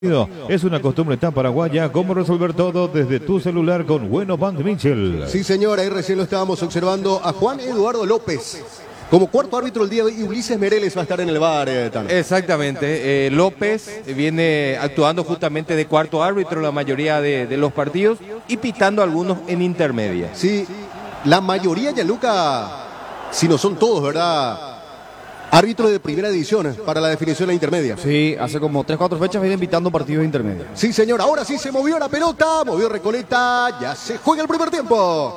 Es una costumbre tan paraguaya como resolver todo desde tu celular con Bueno Bank Michel. Sí, señora, ahí recién lo estábamos observando a Juan Eduardo López. Como cuarto árbitro el día de hoy, Ulises Mereles va a estar en el bar, Tano. Exactamente. López viene actuando justamente de cuarto árbitro la mayoría de los partidos y pitando algunos en intermedia. Sí, la mayoría, Gianluca, si no son todos, ¿verdad? Árbitro de primera división para la definición de la intermedia. Sí, hace como 3-4 fechas viene invitando partidos intermedios. Sí, señor, ahora sí se movió la pelota, movió Recoleta, ya se juega el primer tiempo.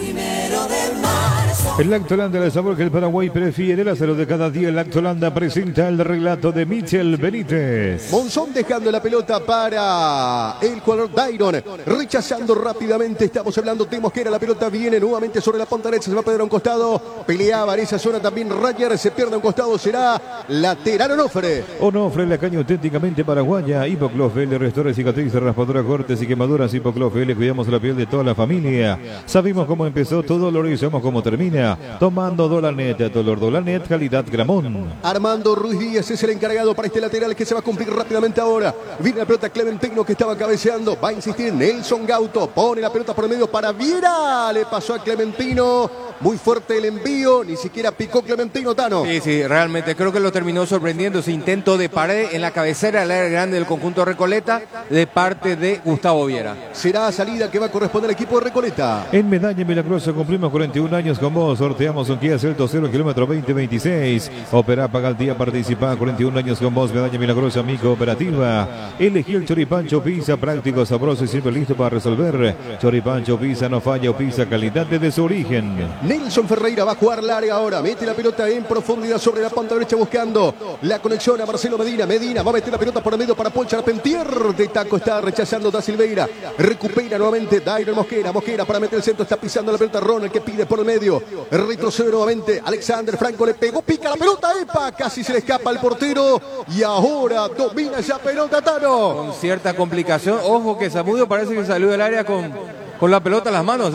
El Lactolanda, el sabor que el Paraguay prefiere, la salud de cada día. El Lactolanda presenta el relato de Michel Benítez. Monzón dejando la pelota para el jugador Dairon, rechazando rápidamente. Estamos hablando de Mosquera, la pelota viene nuevamente sobre la punta derecha, se va a perder a un costado. Peleaba en esa zona también Rayer, se pierde a un costado, será lateral Onofre. Onofre, la caña auténticamente paraguaya. Hipoclof L, restaura cicatrices, raspadura, cortes y quemaduras. Hipoclof L, cuidamos la piel de toda la familia. Sabemos cómo empezó todo, lo revisamos cómo termina. Tomando Dolanet, dolor Dolanet, calidad Gramón. Armando Ruiz Díaz es el encargado para este lateral que se va a cumplir rápidamente ahora. Viene la pelota Clementino que estaba cabeceando. Va a insistir Nelson Gauto. Pone la pelota por el medio para Viera. Le pasó a Clementino. Muy fuerte el envío. Ni siquiera picó Clementino, Tano. Sí, realmente creo que lo terminó sorprendiendo ese intento de pared en la cabecera del área grande del conjunto Recoleta de parte de Gustavo Viera. Será salida que va a corresponder al equipo de Recoleta. En Medalla Milagrosa cumplimos 41 años con vos. Sorteamos un Kia Celto 0 kilómetro 2026. Opera, paga el día, participa. 41 años con vos. Medalla Milagrosa, mi cooperativa. Elegí el Choripancho Pizza, práctico, sabroso y siempre listo para resolver. Choripancho Pizza, no falla o pizza, calidad desde su origen. Nelson Ferreira va a jugar larga ahora. Mete la pelota en profundidad sobre la punta derecha buscando la conexión a Marcelo Medina. Medina va a meter la pelota por el medio para Paul Charpentier. De taco está rechazando Da Silveira. Recupera nuevamente Dairon Mosquera. Mosquera para meter el centro. Está pisando la pelota Ronald que pide por el medio. Retrocede nuevamente. Alexander Franco le pegó. Pica la pelota. ¡Epa! Casi se le escapa al portero. Y ahora domina esa pelota, Tano. Con cierta complicación. Ojo que Zamudio parece que salió del área con la pelota en las manos,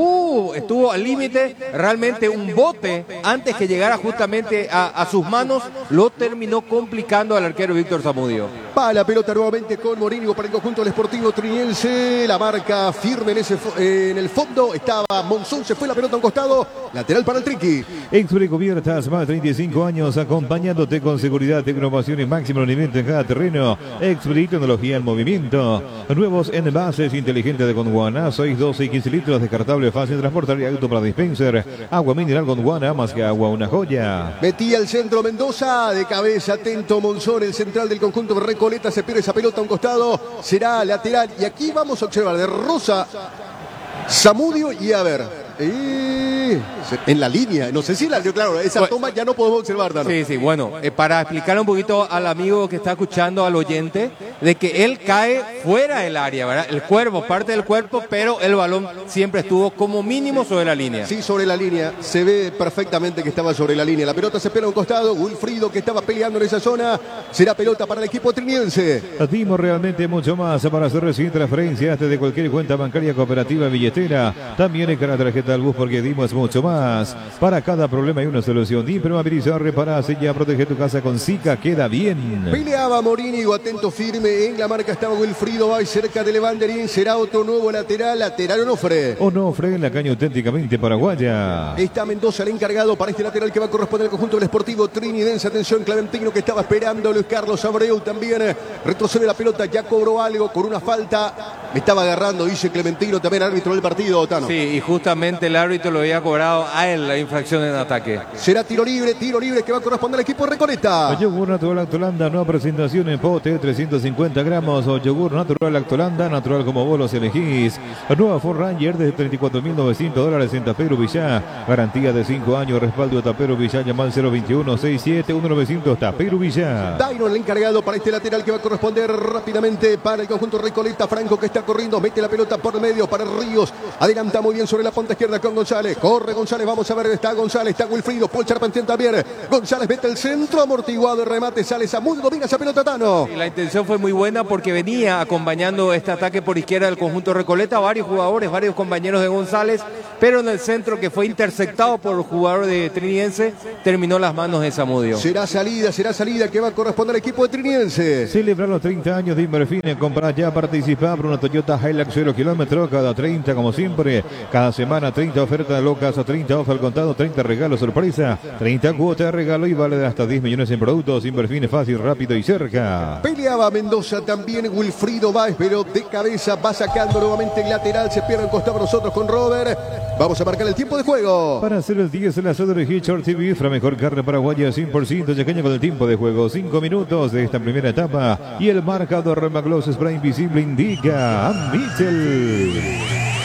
estuvo al límite, realmente un bote antes que llegara justamente a sus manos, lo terminó complicando al arquero Víctor Zamudio. Va la pelota nuevamente con Morínigo para el conjunto del Sportivo Triniense, la marca firme en el fondo, estaba Monzón, se fue la pelota a un costado, lateral para el Triqui. Express Cubiertas, más de 35 años acompañándote con seguridad, innovación y máximo rendimiento en cada terreno. Express tecnología en movimiento, nuevos envases inteligentes de Gondwana, 6, 12 y 15 litros, descartable, fácil de transportar y auto para dispenser. Agua mineral Gondwana, más que agua, una joya. Metía al centro Mendoza, de cabeza atento Monzón, el central del conjunto de Recoleta, se pierde esa pelota a un costado, será lateral. Y aquí vamos a observar de Rosa, Zamudio y a ver. En la línea, no sé si la dio claro, esa toma ya no podemos observar, Dano. Sí, bueno, para explicarle un poquito al amigo que está escuchando, al oyente, de que él cae fuera del área, ¿verdad? El cuerpo, parte del cuerpo, pero el balón siempre estuvo como mínimo sobre la línea. Sí, sobre la línea, se ve perfectamente que estaba sobre la línea. La pelota se pega a un costado, Wilfrido que estaba peleando en esa zona, será pelota para el equipo triniense. Dimos realmente mucho más para hacer recibir transferencias desde cualquier cuenta bancaria, cooperativa, billetera. También en cada tarjeta del bus porque dimos mucho más. Para cada problema hay una solución. Impermeabilizar, reparar, sella, protege tu casa con Zika, queda bien. Peleaba Morínigo, atento firme. En la marca estaba Wilfrido Bay cerca de Levanderín. Será otro nuevo lateral, lateral Onofre. Onofre en la caña auténticamente paraguaya. Está Mendoza el encargado para este lateral que va a corresponder al conjunto del Sportivo Trinidense. Atención, Clementino que estaba esperando. Luis Carlos Abreu también retrocede la pelota. Ya cobró algo con una falta. Me estaba agarrando, dice Clementino, también árbitro del partido, Tano. Sí, y justamente el árbitro lo había cobrado a él la infracción en ataque. Será tiro libre que va a corresponder al equipo de Recoleta. Yogur natural Lactolanda, nueva presentación en pote, 350 gramos. O yogur natural Lactolanda, natural como vos los elegís. Nueva Ford Ranger de $34.900 en Tapero Villá. Garantía de 5 años, respaldo de Tapero Villá. Llama al 021-67-1900 Tapero Villá. Dairon el encargado para este lateral que va a corresponder rápidamente para el conjunto Recoleta. Franco que está corriendo, mete la pelota por medio para Ríos. Adelanta muy bien sobre la punta izquierda con González. Corre González, vamos a ver, está González, está Wilfrido, Paul Charpentier también. González mete el centro, amortiguado el remate, sale Samudio, domina esa pelota Tano. Y la intención fue muy buena porque venía acompañando este ataque por izquierda del conjunto Recoleta, varios jugadores, varios compañeros de González, pero en el centro que fue interceptado por el jugador de Trinidense, terminó las manos de Samudio. Será salida que va a corresponder al equipo de Trinidense. Celebrar los 30 años de Inverfine, comprar ya, participar por una Toyota Hilux 0 kilómetros, cada 30 como siempre, cada semana 30 ofertas locas, 30 ofertas al contado, 30 regalos sorpresa, 30 cuotas de regalo y vale de hasta 10 millones en productos. Inverfine, fácil, rápido y cerca. Peleaba Mendoza también, Wilfrido Báez, pero de cabeza va sacando nuevamente el lateral, se pierde en costado nosotros con Robert. Vamos a marcar el tiempo de juego. Para hacer el 10 en la sede de Hitchard TV, la mejor carne paraguaya 100% yaqueña con el tiempo de juego. 5 minutos de esta primera etapa y el marcador Remagloss Spray Invisible indica a Mitchell.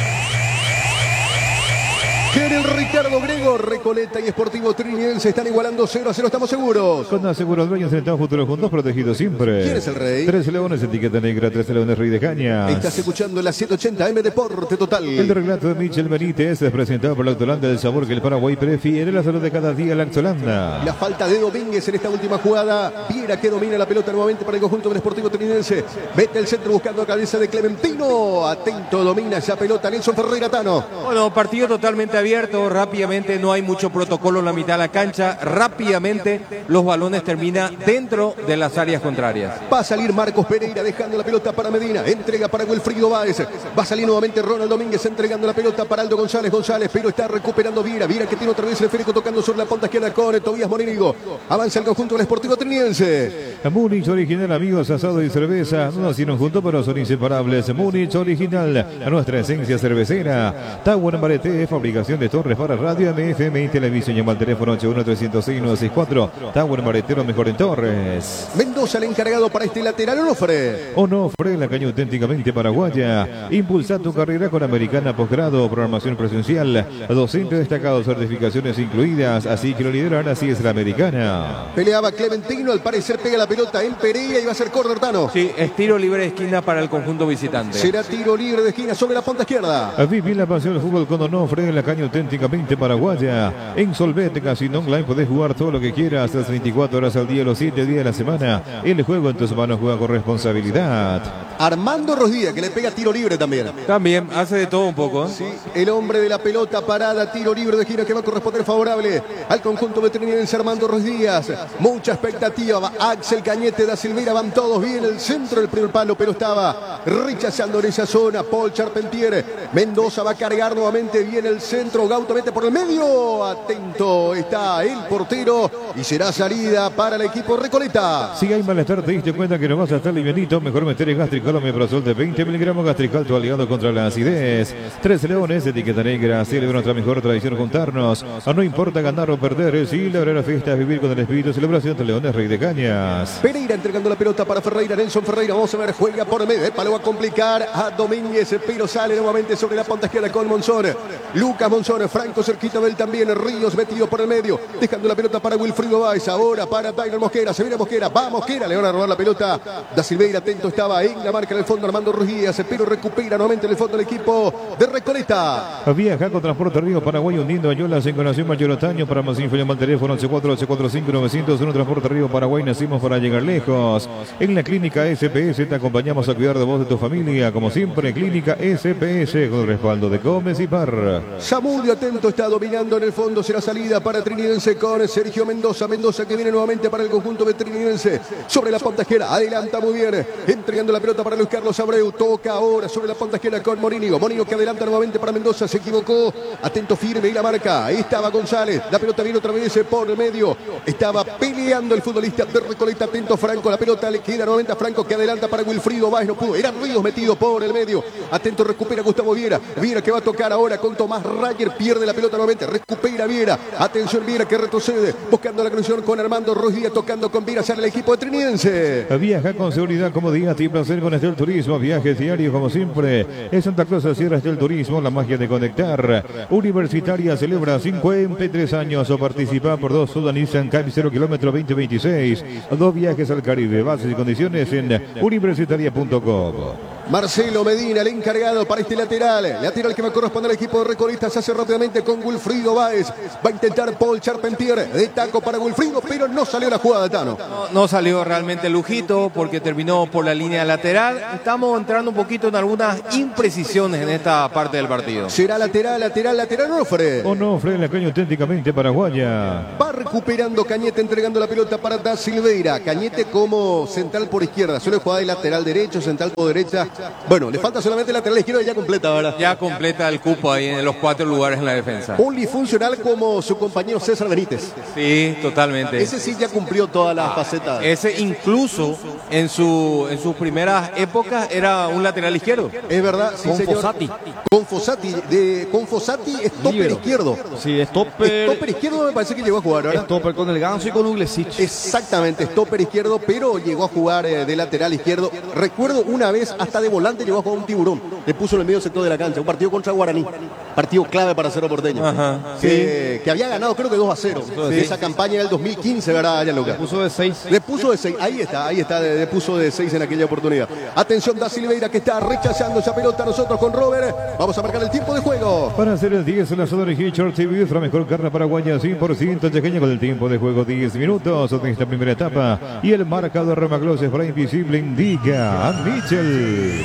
Quiere el Ricardo Grego, Recoleta y Sportivo Trinidense están igualando 0-0, estamos seguros. Con Aseguros Dueños enfrentados futuros juntos, protegidos siempre. ¿Quién es el rey? 13 Leones, etiqueta negra, 13 Leones Rey de Cañas. Estás escuchando la 180 M Deporte Total. El relato de Michel Benítez es presentado por la Lactolanda del sabor que el Paraguay prefiere, la salud de cada día, Lactolanda. La falta de Domínguez en esta última jugada. Viera que domina la pelota nuevamente para el conjunto del Sportivo Trinidense. Mete el centro buscando la cabeza de Clementino. Atento, domina esa pelota Nelson Ferreira Tano. Bueno, partido totalmente abierto, rápidamente, no hay mucho protocolo en la mitad de la cancha, rápidamente los balones terminan dentro de las áreas contrarias. Va a salir Marcos Pereira dejando la pelota para Medina, entrega para Wilfrido Báez, va a salir nuevamente Ronald Domínguez entregando la pelota para Aldo González, pero está recuperando Viera que tiene otra vez el esférico tocando sobre la punta izquierda con Tobías Morínigo, avanza el conjunto del Sportivo Trinidense. Múnich original, amigos, asado y cerveza, no nacieron juntos pero son inseparables. Múnich original, a nuestra esencia cervecera. Tower Mareté, fabricación de torres para radio, FM y televisión. Llama al teléfono 81-306-964. Tower Maretero, mejor en torres. Mendoza, el encargado para este lateral, Onofre. Onofre, la caña auténticamente paraguaya. Impulsa tu carrera con Americana Posgrado, programación presencial, docente destacado, certificaciones incluidas. Así que lo lideran, así es la Americana. Peleaba Clementino, al parecer pega la pelota en Pereira y va a ser córner Tano. Sí, es tiro libre de esquina para el conjunto visitante. Será tiro libre de esquina sobre la punta izquierda. Viví la pasión del fútbol con Onofre, la caña auténticamente paraguaya. En Solvete Casino Online podés jugar todo lo que quieras, las 24 horas al día, los 7 días de la semana. El juego en tus manos, juega con responsabilidad. Armando Rosdía, que le pega tiro libre también. También hace de todo un poco, ¿eh? Sí, el hombre de la pelota parada, tiro libre de esquina que va a corresponder favorable al conjunto veterinario Armando Rosdías. Mucha expectativa, va Axel Cañete da Silveira, van todos bien, el centro del primer palo, pero estaba rechazando en esa zona Paul Charpentier. Mendoza va a cargar nuevamente bien el centro, Gauto mete por el medio, atento está el portero y será salida para el equipo Recoleta. Si hay malestar, te diste cuenta que no vas a estar livianito, mejor meter el Gastricol Omeprazol de 20 miligramos. Gastrical, tu aliado contra la acidez. 13 Leones, etiqueta negra, celebra nuestra mejor tradición juntarnos. No importa ganar o perder, celebrar la fiesta, vivir con el espíritu, celebración de Leones Rey de Cañas. Pereira entregando la pelota para Ferreira, Nelson Ferreira, vamos a ver, juega por medio, lo va a complicar a Domínguez, pero sale nuevamente sobre la punta izquierda con Monzón. Lucas Monzón, Franco cerquita de él también, Ríos metido por el medio, dejando la pelota para Wilfrido Báez, ahora para Tyler Mosquera, se viene Mosquera, va Mosquera, le van a robar la pelota, da Silveira, atento estaba en la marca en el fondo Armando Rugías, pero recupera nuevamente en el fondo el equipo de Recoleta. Viaja con Transporte Río Paraguay hundiendo Ayolas en Conación Mayor Otaño. Para más info llama al teléfono 84-845-901. Transporte Río Paraguay, nacimos para llegar lejos. En la clínica SPS te acompañamos a cuidar de vos, de tu familia, como siempre. Clínica SPS con el respaldo de Gómez y Par. Samudio atento, está dominando en el fondo, será salida para Trinidense con Sergio Mendoza, Mendoza que viene nuevamente para el conjunto de Trinidense, sobre la punta izquierda, adelanta muy bien, entregando la pelota para Luis Carlos Abreu, toca ahora sobre la punta izquierda con Morínigo que adelanta nuevamente para Mendoza, se equivocó, atento firme y la marca, ahí estaba González, la pelota viene otra vez por el medio, estaba peleando el futbolista de Recoleta, atento Franco, la pelota le queda nuevamente a Franco que adelanta para Wilfrido Báez, no pudo, era Ríos metido por el medio, atento recupera Gustavo Viera que va a tocar ahora con Tomás Rayer, pierde la pelota nuevamente, recupera Viera, atención Viera que retrocede, buscando la conexión con Armando Rosdía, tocando con Viera, sale el equipo de Trinidense. Viaja con seguridad, comodidad y placer con Estel Turismo, viajes diarios como siempre, en Santa Cruz Sierra Estel Turismo, la magia de conectar. Universitaria celebra 53 años o participa por 2 Sudan Nissan Cab 0 kilómetro 2026, 2 viajes al Caribe, bases y condiciones en universitaria.com. Marcelo Medina, el encargado para este lateral. Lateral que va a corresponder al equipo de Recoleta. Se hace rápidamente con Wilfrido Báez. Va a intentar Paul Charpentier. De taco para Wilfrido, pero no salió la jugada, Tano. No salió realmente lujito porque terminó por la línea lateral. Estamos entrando un poquito en algunas imprecisiones en esta parte del partido. Será lateral, no, Fred. Onofre, la caña auténticamente paraguaya. Va recuperando Cañete, entregando la pelota para Da Silveira. Cañete como central por izquierda. Suele jugar de lateral derecho, central por derecha. Bueno, le falta solamente el lateral izquierdo y ya completa, ¿verdad? Ya completa el cupo ahí en los 4 lugares en la defensa. Polifuncional como su compañero César Benítez. Sí, totalmente. Ese sí ya cumplió todas las facetas. Ese incluso en sus primeras épocas era un lateral izquierdo. Es verdad, sí, Con señor. Fossati. Con Fossati, stopper Líbero. izquierdo. Sí, stopper Izquierdo me parece que llegó a jugar, ¿verdad? Stopper con el Ganso y con Uglesic. Exactamente, stopper izquierdo, pero llegó a jugar de lateral izquierdo. Recuerdo una vez hasta de volante llegó a jugar un Tiburón. Le puso en el medio sector de la cancha. Un partido contra Guaraní. Partido clave para Cerro Porteño. Ajá, que había ganado creo que 2-0. Sí. Esa campaña del 2015, ¿verdad, Gianluca? Puso de 6. Le puso de 6, ahí está, le puso de 6 en aquella oportunidad. Atención, Da Silveira que está rechazando esa pelota. Nosotros con Robert vamos a marcar el tiempo de juego. Para hacer el 10, el asador Hitchard TV, la mejor carne paraguaya 100% chequeña con el tiempo de juego 10 minutos en esta primera etapa. Y el marcador Remacloses para Invisible indica a Mitchell.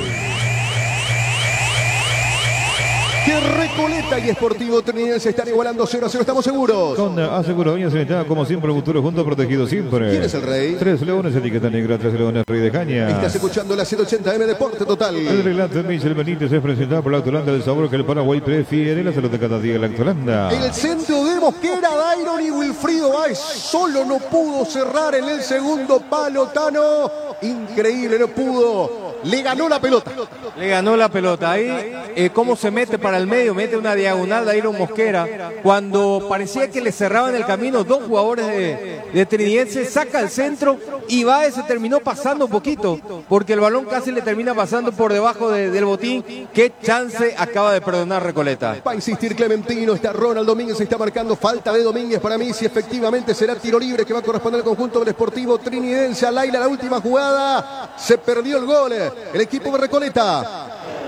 Que Recoleta y Sportivo Trinidad están igualando 0-0, estamos seguros. Con Aseguradoras Cimentada, como siempre, el futuro junto, protegido siempre. ¿Quién es el rey? 3 leones, etiqueta negra, 3 leones, rey de caña. Estás escuchando la 180M Deporte Total. El relato de Michel Benítez es presentado por la Autolanda del sabor que el Paraguay prefiere. La salud de cada día, la Autolanda. El centro de Mosquera, Dairon y Wilfrido Báez solo no pudo cerrar en el segundo palo, Tano. Increíble, no pudo. Le ganó la pelota. Le ganó la pelota. Ahí, cómo se mete para el medio, mete una diagonal de Dairon Mosquera. Cuando parecía que le cerraban el camino dos jugadores de Trinidense, saca el centro y Báez se terminó pasando un poquito, porque el balón casi le termina pasando por debajo del botín. Qué chance acaba de perdonar Recoleta. Va a insistir Clementino, está Ronald Domínguez, está marcando falta de Domínguez para mí, si efectivamente será tiro libre que va a corresponder al conjunto del Sportivo Trinidense. A Laila, la última jugada, se perdió el gol, el equipo de Recoleta.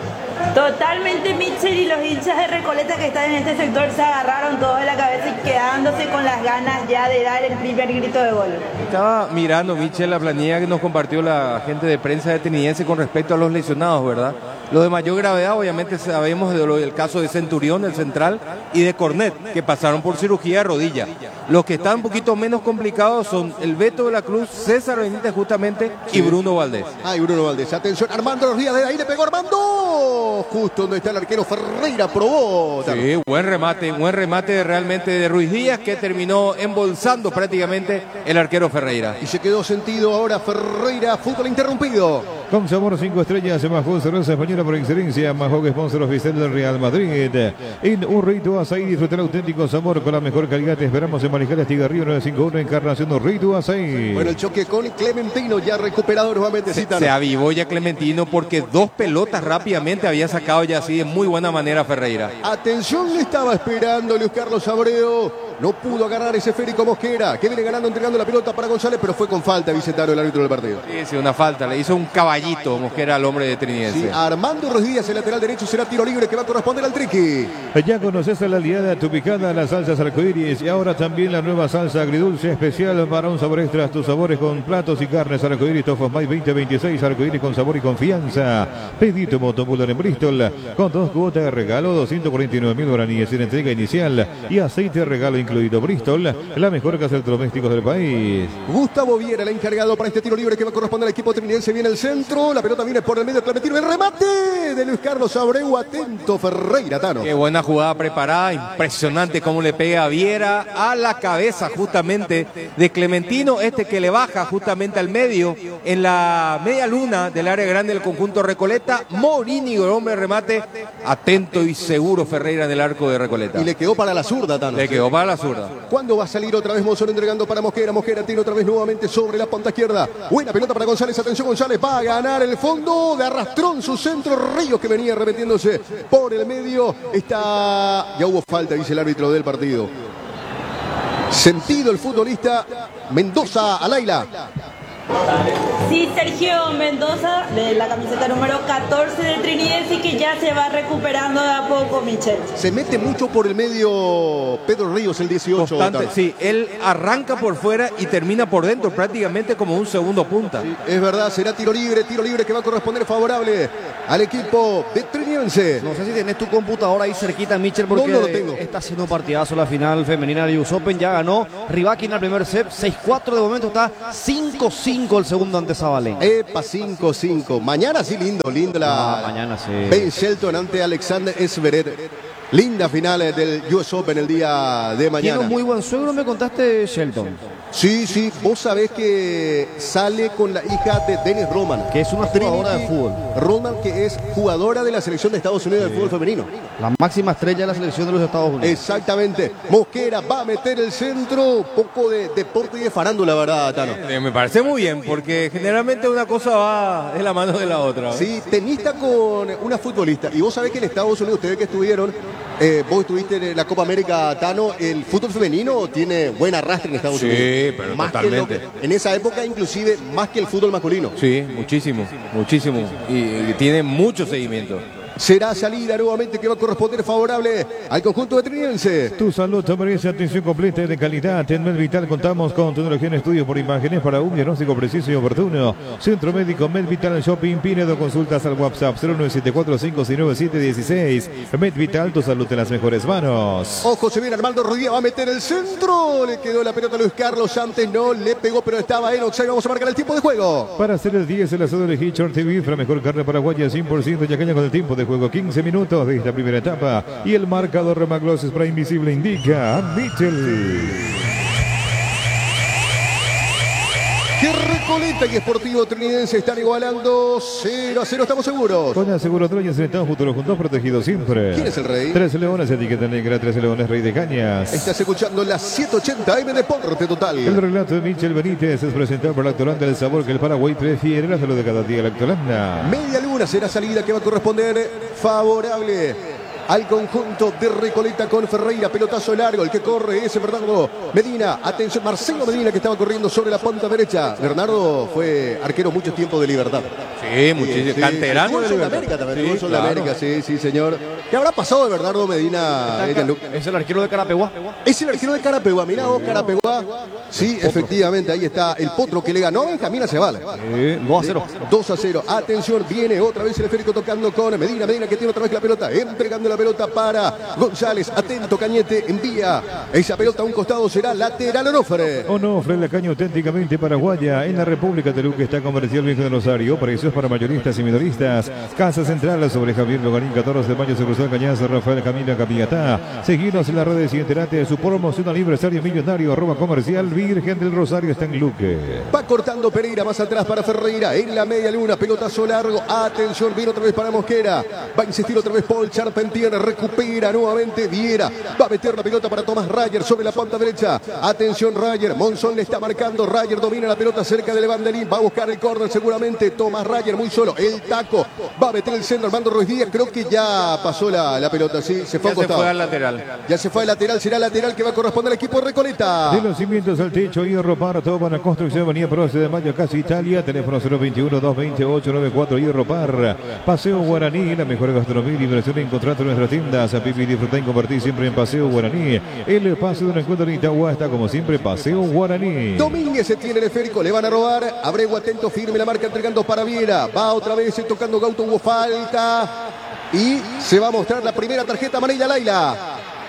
Totalmente Mitchell y los hinchas de Recoleta que están en este sector se agarraron todos de la cabeza y quedándose con las ganas ya de dar el primer grito de gol. Estaba mirando, Michel, la planilla que nos compartió la gente de prensa de Trinidense con respecto a los lesionados, ¿verdad? Los de mayor gravedad, obviamente sabemos del caso de Centurión, el central, y de Cornet, que pasaron por cirugía de rodilla. Los que están un poquito menos complicados son el Beto de la Cruz, César Benítez justamente, y Bruno Valdés. Ay, Bruno Valdés, atención, Armando Los Díaz, de ahí le pegó Armando. Justo donde está el arquero Ferreira, probó. Sí, buen remate realmente de Ruiz Díaz, que terminó embolsando prácticamente el arquero Ferreira. Y se quedó sentido ahora Ferreira, fútbol interrumpido. Con sabor 5 estrellas, Majó Cerveza Española por excelencia, Majó que sponsor oficial del Real Madrid. En Urrito Azaí, disfrutar auténtico sabor con la mejor calidad. Te esperamos en Mariscal Estigarrío 951, Encarnación Urrito Azaí. Bueno, el choque con Clementino, ya recuperado nuevamente. Se avivó ya Clementino porque dos pelotas rápidamente había sacado ya así de muy buena manera Ferreira. Atención, le estaba esperando Luis Carlos Abreu. No pudo agarrar ese Férico Mosquera, que viene ganando, entregando la pelota para González, pero fue con falta, Vicentario, el árbitro del partido. Sí, una falta, le hizo un caballito Mosquera al hombre de Trinidense. Sí, Armando Ruiz Díaz, el lateral derecho, será tiro libre que va a corresponder al Triqui. Ya conoces a la aliada tu picada, las salsas arcoíris y ahora también la nueva salsa agridulce especial para un sabor extra. Tus sabores con platos y carnes arcoíris, Tofos May 2026, arcoíris con sabor y confianza. Pedí tu motobular en Bristol con 2 cuotas de regalo, 249.000 guaraníes en entrega inicial y aceite de regalo incluido. Bristol, la mejor casa de electrodomésticos del país. Gustavo Viera, el encargado para este tiro libre que va a corresponder al equipo trinidense. Viene el centro, la pelota viene por el medio, Clementino, el remate de Luis Carlos Abreu. Atento Ferreira, Tano. Qué buena jugada preparada, impresionante cómo le pega a Viera a la cabeza justamente de Clementino, que le baja justamente al medio en la media luna del área grande del conjunto Recoleta. Morini, el hombre de remate, atento y seguro Ferreira en el arco de Recoleta. Y le quedó para la zurda, Tano. Le quedó para la zurda. ¿Cuándo va a salir otra vez Monzón entregando para Mosquera? Mosquera tiene otra vez nuevamente sobre la punta izquierda. Buena pelota para González. Atención, González va a ganar el fondo de arrastrón su centro. Ríos que venía remetiéndose por el medio. Ya hubo falta, dice el árbitro del partido. Sentido el futbolista Mendoza a Laila. Sí, Sergio Mendoza, de la camiseta número 14 de Trinidad, y que ya se va recuperando de a poco, Michel. Se mete mucho por el medio Pedro Ríos, el 18. Constante, Otaro. sí, él arranca por fuera y termina por dentro, prácticamente como un segundo punta. Sí, es verdad, será tiro libre que va a corresponder favorable al equipo de Trinidense. No sé si tenés tu computadora ahí cerquita, Michel, porque No lo tengo. está haciendo un partidazo la final femenina de US Open. Ya ganó Rybakina el primer set, 6-4 de momento, está 5-5 el segundo ante Zabalén. Epa, 5-5. Mañana sí, lindo la... Mañana sí. Ben Shelton ante Alexander Zverev. Linda final del US Open el día de Tiene mañana. un muy buen suegro, me contaste, Shelton, Sí, vos sabés que sale con la hija de Dennis Rodman, que es una jugadora de fútbol. Rodman, que es jugadora de la selección de Estados Unidos del fútbol femenino. La máxima estrella de la selección de los Estados Unidos. Exactamente. Mosquera va a meter el centro. Poco de deporte y de farándula, ¿verdad, Tano? Me parece muy bien, porque generalmente una cosa va de la mano de la otra. Sí, tenista con una futbolista. Y vos sabés que en Estados Unidos, ustedes que estuvieron, vos estuviste en la Copa América, Tano, el fútbol femenino tiene buen arrastre en Estados Unidos. Sí, pero Más totalmente. en esa época, inclusive, más que el fútbol masculino. Sí, muchísimo. Y tiene mucho seguimiento. Será salida nuevamente que va a corresponder favorable al conjunto de Trinidense. Tu salud te merece atención completa y de calidad. En MedVital contamos con tecnología en estudio por imágenes para un diagnóstico preciso y oportuno. Centro Médico MedVital Shopping Pinedo. Consultas al WhatsApp 0974-569-716. MedVital, tu salud en las mejores manos. Ojo, se viene Armando Rodríguez, va a meter el centro. Le quedó la pelota a Luis Carlos. Antes no le pegó, pero estaba en offside. Vamos a marcar el tiempo de juego. Para hacer el 10, el asado de Hitchard TV, la mejor carne paraguaya 100% yacaña con el tiempo de juego 15 minutos de esta primera etapa. Y el marcador Remaglos Spray Invisible indica a Mitchell. Que Recoleta y Sportivo Trinidense están igualando 0-0, estamos seguros. Con Aseguro Troya, enfrentados juntos protegidos siempre. ¿Quién es el rey? 13 Leones, etiqueta negra, 13 Leones, Rey de Cañas. Estás escuchando las 780 M Deporte Total. El relato de Michel Benítez es presentado por Lactolanda, el sabor que el Paraguay prefiere, la salud de cada día, Lactolanda. Media luna será salida que va a corresponder favorable al conjunto de Recoleta con Ferreira. Pelotazo largo, el que corre es Bernardo Medina. Atención, Marcelo Medina, que estaba corriendo sobre la punta derecha. Bernardo fue arquero mucho tiempo de Libertad. Sí, muchísimo. Sí, Canterano de Gol Libertad. América también, Sí, gol Sol de claro. América, sí, señor. ¿Qué habrá pasado de Bernardo Medina? Es el arquero de Carapeguá. Es el arquero de Carapeguá, mirá vos, Carapeguá. Sí, efectivamente, ahí está el potro que le ganó a Benjamín Aceval. 2-0. 2-0. Atención, viene otra vez el esférico tocando con Medina. Medina que tiene otra vez la pelota, entregando la pelota para González. Atento, Cañete, envía esa pelota a un costado, será lateral Onofre. Onofre, la caña auténticamente paraguaya. En la República de Luque está Comercial Viejo de Rosario. Precios para mayoristas y minoristas. Casa Central sobre Javier Logarín, 14 de mayo se cruzó el cañazo. Rafael Camila Capiatá. Seguinos en las redes y enterate de su promoción aniversario millonario. @comercial Virgen del Rosario está en Luque. Va cortando Pereira más atrás para Ferreira. En la media luna, pelotazo largo. Atención, viene otra vez para Mosquera. Va a insistir otra vez Paul Charpentier. Recupera nuevamente Viera. Va a meter la pelota para Tomás Rayer sobre la punta derecha. Atención, Rayer. Monzón le está marcando. Rayer domina la pelota cerca del banderín. Va a buscar el córner seguramente. Tomás Rayer muy solo. El taco. Va a meter el centro Armando Ruiz Díaz. Creo que ya pasó la pelota. Sí, se fue Ya a se costado. fue al lateral. Ya se fue al lateral. Será lateral que va a corresponder al equipo de Recoleta. De los cimientos al techo, Hierro Parto, para construcción, Avenida Proce de Mayo, Casa Italia, teléfono 021-228-94, Hierro Par, Paseo Guaraní, la mejor gastronomía y diversión en contrato en nuestras tiendas, a Pipi, disfrutar y compartir siempre en Paseo Guaraní. El espacio de un encuentro en Itagua está como siempre, Paseo Guaraní. Domínguez se tiene el esférico, le van a robar. Abrego atento, firme la marca entregando para Viera. Va otra vez tocando Gauto, hubo falta. Y se va a mostrar la primera tarjeta amarilla, Laila.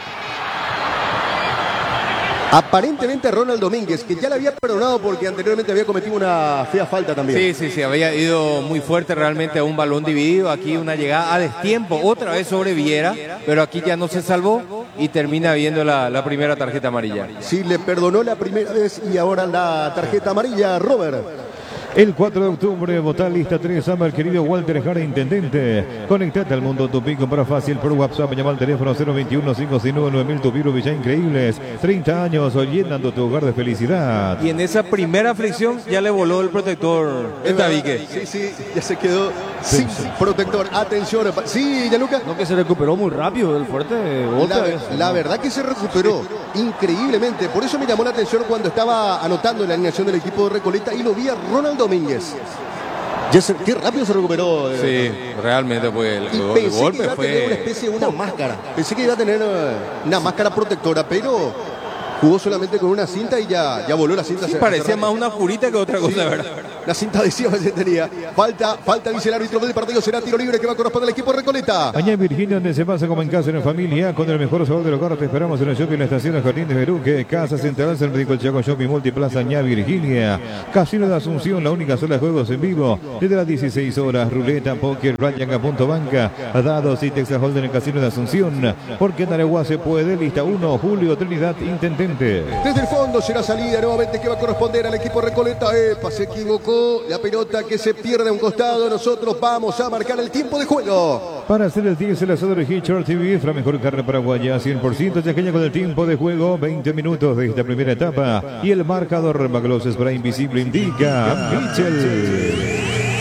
Aparentemente Ronald Domínguez, que ya le había perdonado porque anteriormente había cometido una fea falta también. Sí, había ido muy fuerte realmente a un balón dividido. Aquí una llegada a destiempo, otra vez sobre Viera, pero aquí ya no se salvó y termina viendo la primera tarjeta amarilla. Sí, le perdonó la primera vez y ahora la tarjeta amarilla, Robert. El 4 de octubre, votar lista 3, ama el querido Walter Jara, intendente. Conectate al mundo Tupi, compra fácil por WhatsApp, llama al teléfono 021-569-9000, Tupiro Villa Increíbles. 30 años llenando tu hogar de felicidad. Y en esa primera fricción ya le voló el protector el tabique. Sí, ya se quedó sin protector. Atención. Sí, Gianluca. No, que se recuperó muy rápido del fuerte golpe. La verdad que se recuperó increíblemente. Por eso me llamó la atención cuando estaba anotando la alineación del equipo de Recoleta y lo vi a Ronald Domínguez. Qué rápido se recuperó. Sí, realmente fue el Pensé que golpe iba a tener una especie de una máscara. Pensé que iba a tener una máscara protectora, pero jugó solamente con una cinta y ya voló la cinta. Sí, parecía más una curita que otra cosa, ¿verdad? La cinta adhesiva que tenía. Falta, dice el árbitro del partido. Será tiro libre que va a corresponder al equipo de Recoleta. Allá en Virginia, donde se pasa como en casa, en familia, con el mejor sabor de los carros. Te esperamos en el shopping, la estación de Jardín de Beruque, Casa Central, San Médico El Chaco Shopping Multiplaza, Añá, Virginia. Casino de Asunción, la única sala de juegos en vivo. Desde las 16 horas, ruleta, póker, blackjack, punto banca, dados y Texas Hold'em en el Casino de Asunción. Porque en Areguá se puede. Lista 1, Julio Trinidad, intendente. Desde el fondo será salida nuevamente que va a corresponder al equipo Recoleta. Se equivocó. La pelota que se pierde a un costado. Nosotros vamos a marcar el tiempo de juego. Para hacer el 10, el asador Hitcher TV, la mejor carne paraguaya, 100% yaqueña con el tiempo de juego, 20 minutos de esta primera etapa. Y el marcador Maglos Spray Invisible indica Mitchell.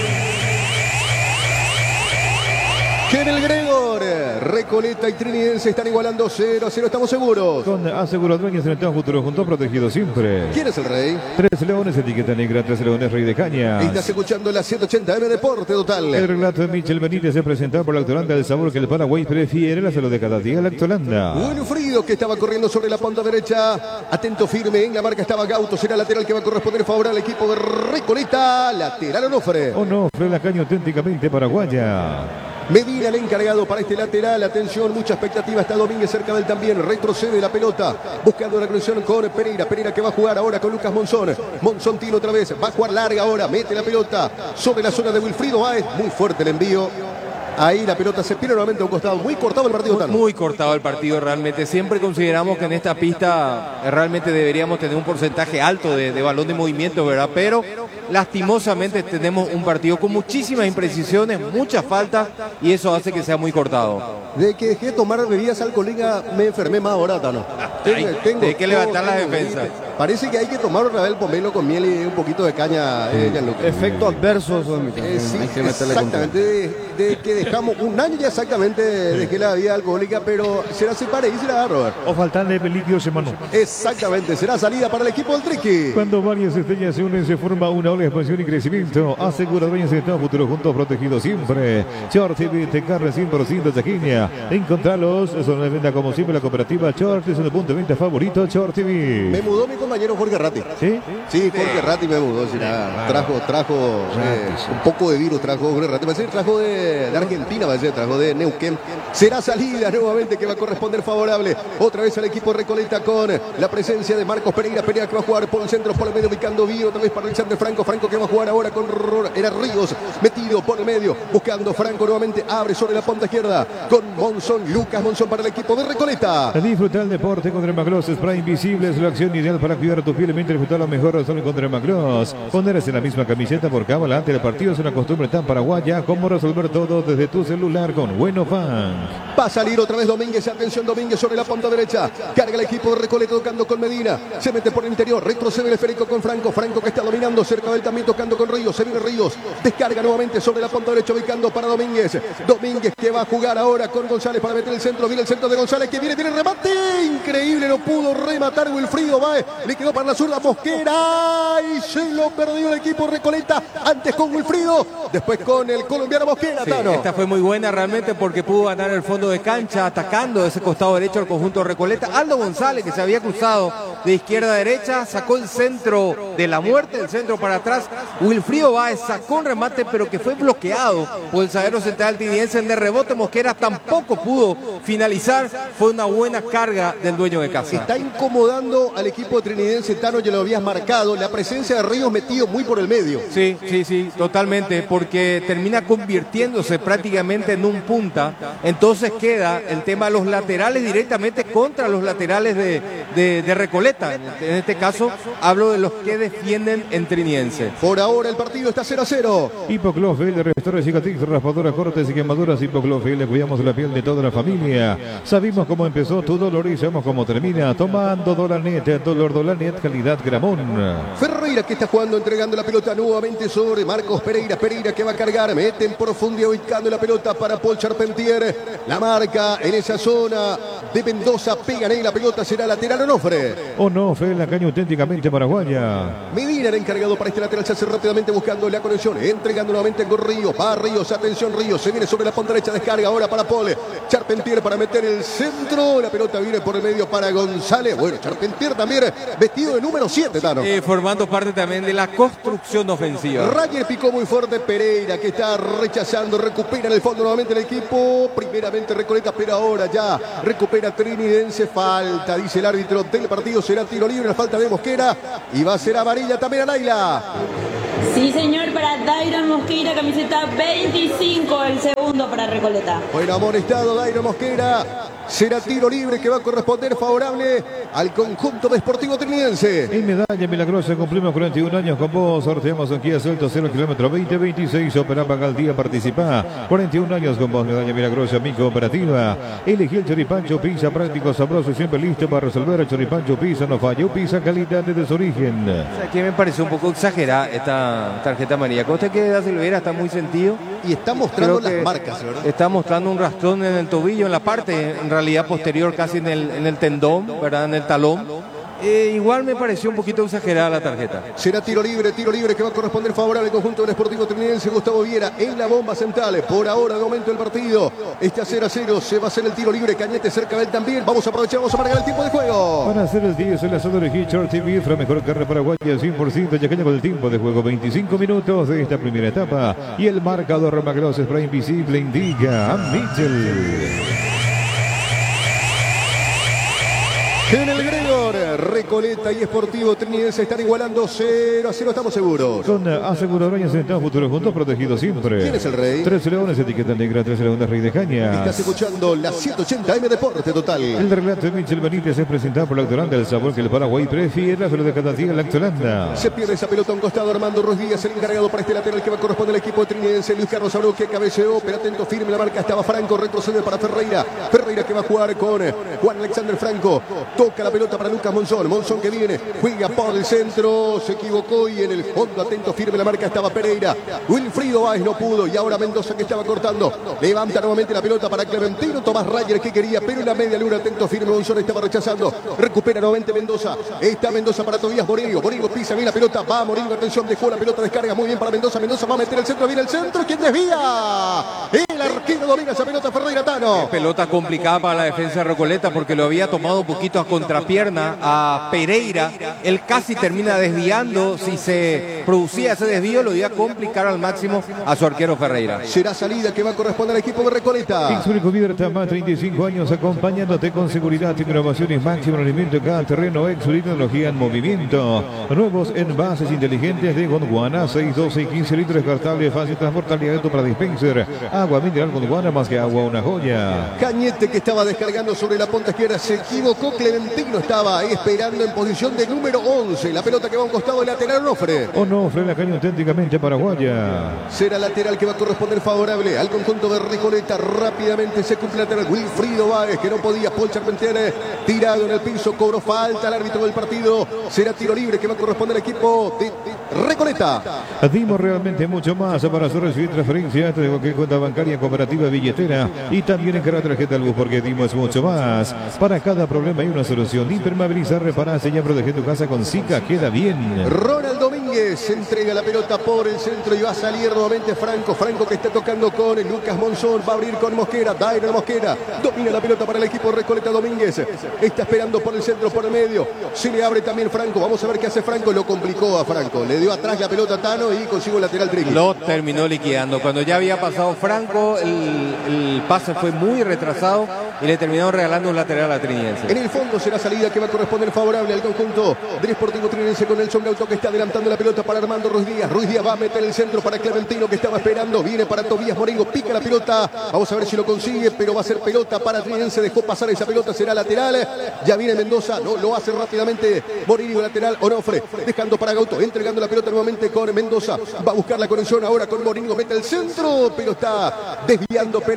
Kennel Gregor, Recoleta y Trinidense están igualando 0-0, estamos seguros. Con Aseguro Dueños en el futuro junto, protegido siempre. ¿Quién es el rey? 3 Leones, etiqueta negra, 3 Leones, Rey de Caña. Estás escuchando la 180M Deporte Total. El relato de Michel Benítez es presentado por la Lactolanda, del sabor que el Paraguay prefiere, la salud de cada día, la Lactolanda. Wilfrido que estaba corriendo sobre la punta derecha, atento firme, en la marca estaba Gauto, será lateral que va a corresponder favorable al equipo de Recoleta, lateral Onofre. Onofre, la caña auténticamente paraguaya. Medina el encargado para este lateral. Atención, mucha expectativa. Está Domínguez cerca del también. Retrocede la pelota. Buscando la conexión con Pereira. Pereira que va a jugar ahora con Lucas Monzón. Monzón tiro otra vez. Va a jugar larga ahora. Mete la pelota sobre la zona de Wilfrido Báez. Muy fuerte el envío. Ahí la pelota se pierde nuevamente a un costado. Muy cortado el partido. Muy cortado el partido realmente. Siempre consideramos que en esta pista realmente deberíamos tener un porcentaje alto de balón de movimiento, ¿verdad? Pero lastimosamente tenemos un partido con muchísimas imprecisiones, muchas faltas y eso hace que sea muy cortado. De que dejé de tomar bebidas alcohólicas me enfermé más ahora, Tano. Hay que levantar la defensa. Parece que hay que tomar otra vez el pomelo con miel y un poquito de caña. Efecto adverso. Sí, exactamente. De que dejamos un año ya exactamente dejé la bebida alcohólica, pero será separe y será Robert. O faltarle peligro, hermano. Exactamente, será salida para el equipo del Triqui. Cuando varias estrellas se unen, se forma una ola de expansión y crecimiento. Asegura dueños de todo futuro juntos, protegidos siempre. Short TV de carne 100% taquilla. Encontralos, son de venta como siempre la cooperativa Short, es el punto de venta favorito, Short TV. Me mudó mi compañero Jorge Ratti. ¿Sí? Sí, Jorge Ratti me mudó. Trajo un poco de virus, trajo Jorge Ratti. Parece que trajo de Argentina, parece que trajo de Neuquén. Será salida nuevamente que va a corresponder favorable. Otra vez al equipo Recoleta con la presencia de Marcos Pereira. Pereira que va a jugar por el centro, por el medio, ubicando Vío. Otra vez para Alexander Franco. Franco que va a jugar ahora con era Ríos. Metido por el medio, buscando Franco nuevamente. Abre sobre la punta izquierda con Monzón. Lucas Monzón para el equipo de Recoleta. Disfruta el deporte con Dermagloss Spray Invisible. Es la acción ideal para cuidar tu piel mientras disfrutar lo mejor solo con Dermagloss. Ponerse en la misma camiseta por cábala antes del partido es una costumbre tan paraguaya como resolver todo desde tu celular con Bueno Bank. Va a salir otra vez Domínguez. Atención, Domínguez sobre la punta derecha. Carga el equipo de Recoleta tocando con Medina. Se mete por el interior. Retrocede el esférico con Franco. Franco que está dominando cerca del también tocando con Ríos. Se viene Ríos. Descarga nuevamente sobre la punta derecha ubicando para Domínguez. Domínguez que va a jugar ahora con González para meter el centro. Viene el centro de González que viene el remate. Increíble. No pudo rematar Wilfrido Báez. Le quedó para la zurda Mosquera. Y se lo perdió el equipo Recoleta. Antes con Wilfrido. Después con el colombiano Mosquera. Sí, esta fue muy buena realmente porque pudo ganar el fondo de cancha atacando ese costado derecho al conjunto Recoleta. Aldo González que se había cruzado de izquierda a derecha sacó el centro de la muerte, el centro para atrás. Wilfrido Báez sacó un remate pero que fue bloqueado por el zaguero central trinidense. En el rebote Mosquera tampoco pudo finalizar. Fue una buena carga del dueño de casa. Está incomodando al equipo trinidense, Tano, ya lo habías marcado. La presencia de Ríos metido muy por el medio. Sí, totalmente, porque termina convirtiéndose prácticamente en un punta. Entonces queda el tema de los laterales directamente contra los laterales de Recoleta. En este caso hablo de los que defienden en trinidense. Por ahora el partido está 0-0. Hipoclofel, restauradores cicatrices, raspadoras, cortes y quemaduras. Hipoclofel, le cuidamos la piel de toda la familia. Sabemos cómo empezó tu dolor y sabemos cómo termina. Tomando Dolanet, dolor Lanet, calidad Gramón. Ferreira que está jugando, entregando la pelota nuevamente sobre Marcos Pereira. Pereira que va a cargar, mete en profundidad ubicando la pelota para Paul Charpentier. La marca en esa zona de Mendoza, pegan ahí la pelota, será lateral Onofre, la caña auténticamente paraguaya. Medina era encargado para este lateral, se hace rápidamente buscando la conexión, entregando nuevamente con Ríos. Va Ríos, atención Ríos, se viene sobre la punta derecha, descarga ahora para Paul Charpentier para meter el centro. La pelota viene por el medio para González. Bueno, Charpentier también vestido de número 7, Tano. Formando parte también de la construcción ofensiva. Rayer picó muy fuerte, Pereira que está rechazando, recupera en el fondo nuevamente el equipo. Primeramente Recoleta, pero ahora ya recupera Trinidense. Falta, dice el árbitro del partido, será tiro libre, la falta de Mosquera y va a ser amarilla también a Laila. Sí, señor, para Dairon Mosquera, camiseta 25, el segundo para Recoleta. Bueno, amonestado Dairon Mosquera. Será tiro libre que va a corresponder favorable al conjunto de Sportivo Trinidense. En medalla milagrosa cumplimos 41 años con vos. Sorteamos un Kia Celto 0 kilómetro 2026. Operaba Galdía, participa. 41 años con vos, medalla milagrosa, mi cooperativa. Elegí el choripancho pizza, práctico, sabroso y siempre listo para resolver. El choripancho pizza no falló, pizza calidad desde su origen. Aquí me pareció un poco exagerada esta tarjeta amarilla. Conste que Da Silveira está muy sentido. Y está mostrando las marcas, ¿verdad? Está mostrando un rastrón en el tobillo, en la parte, en realidad posterior, casi en el tendón, ¿verdad? En el talón. Igual me pareció un poquito exagerada la tarjeta. Será tiro libre que va a corresponder favorable al conjunto del Sportivo Trinidense. Gustavo Viera en la bomba central. Por ahora, de momento el partido está 0-0. Se va a hacer el tiro libre. Cañete cerca de él también. Vamos a aprovechar, vamos a marcar el tiempo de juego. Para hacer el 10, el asado de Hitchard TV, la mejor carne paraguaya, 100% yaqueña con el tiempo de juego. 25 minutos de esta primera etapa. Y el marcador Magros Spray Invisible indica a Mitchell. En el Gregor, Recoleta y Sportivo Trinidense están igualando 0-0, estamos seguros. Con aseguradoras Centavo Futuro Juntos, protegidos siempre. ¿Quién es el rey? 13 Leones, etiqueta negra, 13 Leones, Rey de Cañas. Estás escuchando la 180M Deporte Total. El relato de Michel Benítez es presentado por la Lactolanda, el sabor que el Paraguay prefiere, pero de cada día Lactolanda. Se pierde esa pelota a un costado, Armando Ruiz Díaz, el encargado para este lateral que va a corresponder al equipo trinidense. Luis Carlos Abreu que cabeceó, pero atento, firme la marca, estaba Franco, retrocede para Ferreira. Ferreira que va a jugar con Juan Alexander Franco. Toca la pelota para Lucas Monzón. Monzón que viene, juega por el centro, se equivocó y en el fondo, atento, firme la marca, estaba Pereira. Wilfrido Báez no pudo y ahora Mendoza que estaba cortando. Levanta nuevamente la pelota para Clementino. Tomás Rayer que quería, pero en la media luna, atento, firme, Monzón estaba rechazando. Recupera nuevamente Mendoza. Está Mendoza para Tobías Morillo. Morillo pisa bien la pelota, va Morillo, atención, dejó la pelota, descarga muy bien para Mendoza. Mendoza va a meter el centro, viene el centro, ¿quién desvía? El arquero domina esa pelota, Ferreira Tano. Pelota complicada para la defensa de Recoleta porque lo había tomado un poquito a contrapierna a Pereira. Él casi termina desviando. Si se producía ese desvío, lo iba a complicar al máximo a su arquero Ferreira. Será salida que va a corresponder al equipo de Recoleta. Histórico Libertad, más 35 años acompañándote con seguridad, innovaciones, máximo rendimiento en cada terreno, tecnología en movimiento. Nuevos envases inteligentes de Gondwana, 6, 12 y 15 litros, descartable, fácil transportabilidad para dispenser. Agua mineral Gondwana, más que agua, una joya. Cañete que estaba descargando sobre la punta izquierda, se equivocó. Clementino estaba ahí esperando en posición de número 11. La pelota que va a un costado del lateral, Onofre, la caña auténticamente paraguaya. Será lateral que va a corresponder favorable al conjunto de Recoleta. Rápidamente se cumple lateral. Wilfrido Báez que no podía. Paul Charpentier tirado en el piso, cobró falta al árbitro del partido. Será tiro libre que va a corresponder al equipo de Recoleta. Dimos realmente mucho más para su recibir transferencia de cualquier cuenta bancaria, cooperativa, billetera y también en cada tarjeta del bus, porque dimos mucho más. Para cada problema hay una solución. Impermeabilizar, reparar, sellar, proteger tu casa con Zika, queda bien. Ronald Domínguez entrega la pelota por el centro y va a salir nuevamente Franco. Franco que está tocando con Lucas Monzón. Va a abrir con Mosquera. Dainer Mosquera. Domina la pelota para el equipo Recoleta. Domínguez está esperando por el centro, por el medio. Se le abre también Franco. Vamos a ver qué hace Franco. Lo complicó a Franco. Le dio atrás la pelota a Tano y consiguió el lateral triqui. Lo terminó liquidando. Cuando ya había pasado Franco, el pase fue muy retrasado y le terminaron regalando un lateral a Trinidense. En el fondo será salida que va a corresponder favorable al conjunto del Sportivo Trinidense con Nelson Gauto que está adelantando la pelota para Armando Ruiz Díaz. Ruiz Díaz va a meter el centro para Clementino que estaba esperando. Viene para Tobías Moringo. Pica la pelota. Vamos a ver si lo consigue, pero va a ser pelota para Trinidense. Dejó pasar esa pelota. Será lateral. Ya viene Mendoza. No, lo hace rápidamente Moringo. Lateral Onofre. Dejando para Gauto. Entregando la pelota nuevamente con Mendoza. Va a buscar la conexión ahora con Moringo. Mete el centro, pero está desviando Pereira y ahora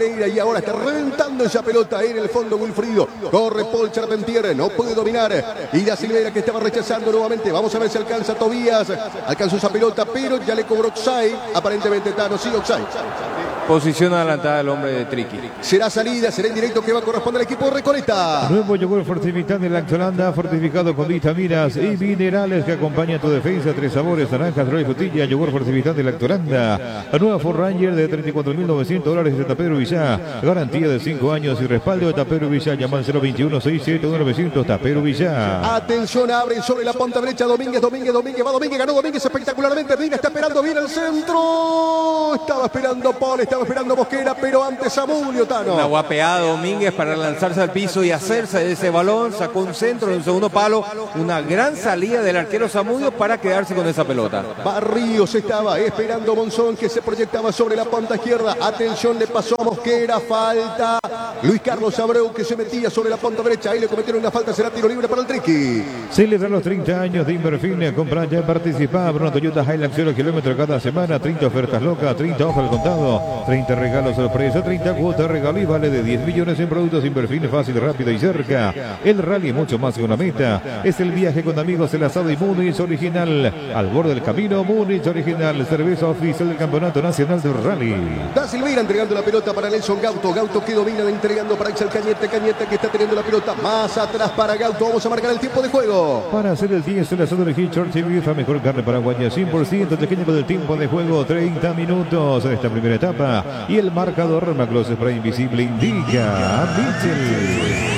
ahora está reventando esa pelota en el fondo Wilfrido. Corre Paul Charpentier, no puede dominar. Y Da Silveira que estaba rechazando nuevamente. Vamos a ver si alcanza Tobías. Alcanzó esa pelota, pero ya le cobró offside. Aparentemente Tano, sí, offside. Posición adelantada del hombre de Triqui. Será salida, será en directo que va a corresponder al equipo de Recoleta. Nuevo yogur fortificante de Lactolanda, fortificado con vitaminas y minerales que acompaña tu defensa. 3 sabores, naranja, roja y frutilla. Yogur fortificante de Lactolanda. La nueva Ford Ranger de $34.900 de Tapero Villá. Garantía de 5 años y respaldo de Tapero Villá. Llama al 021-671-900 Tapero Villá. Atención, abre sobre la punta derecha Domínguez, va Domínguez, ganó Domínguez espectacularmente. Medina está esperando bien el centro. Estaba esperando Paul, estaba esperando Mosquera, pero antes Zamudio, Tano. Una guapeada Domínguez para lanzarse al piso y hacerse de ese balón. Sacó un centro en el segundo palo. Una gran salida del arquero Zamudio para quedarse con esa pelota. Barríos estaba esperando Monzón que se proyectaba sobre la punta izquierda. Atención, le pasó a Mosquera, falta. Luis Carlos Abreu que se metía sobre la punta derecha. Ahí le cometieron una falta, será tiro libre para el Triqui. Celebrar los 30 años de Inverfine. Compra ya, participa por una Toyota Hilux 0 kilómetros cada semana. 30 ofertas locas, 30 hojas al contado, 30 regalos sorpresa, 30 cuotas regalo y vale de 10 millones en productos. Inverfine, fácil, rápido y cerca. El rally mucho más que una meta. Es el viaje con amigos, el asado y Múnich original. Al borde del camino, Múnich original. Cerveza oficial del Campeonato Nacional del Rally. Da Silveira entregando la pelota para Nelson Gauto. Gauto que domina, entregando para Axel Cañete. Cañete que está teniendo la pelota más atrás para Gauto. Vamos a marcar el tiempo de juego. Para hacer el 10, el asado de Hitchcock TV, la mejor carne paraguaya, 100% pequeño del tiempo de juego, 30 minutos en esta primera etapa. Y el marcador, Maclos Spray Invisible indica a Mitchell.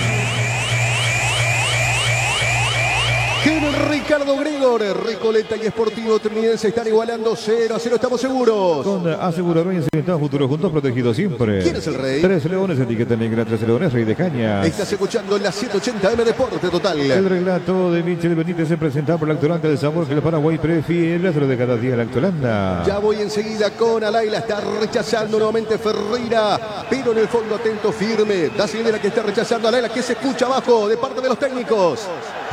Ricardo Gregor, Recoleta y Sportivo Trinidad están igualando 0-0, estamos seguros. Con aseguradores y futuro juntos, protegidos siempre. ¿Quién es el rey? 3 Leones, etiqueta negra, 3 Leones, Rey de Cañas. Estás escuchando la 180M Deporte Total. El relato de Michel Benítez se presenta por Lactolanda del sabor que el Paraguay prefiere, el de cada día Lactolanda. Ya voy enseguida con Alaila, está rechazando nuevamente Ferreira, pero en el fondo atento, firme. Da Silveira que está rechazando a Alaila, que se escucha abajo de parte de los técnicos.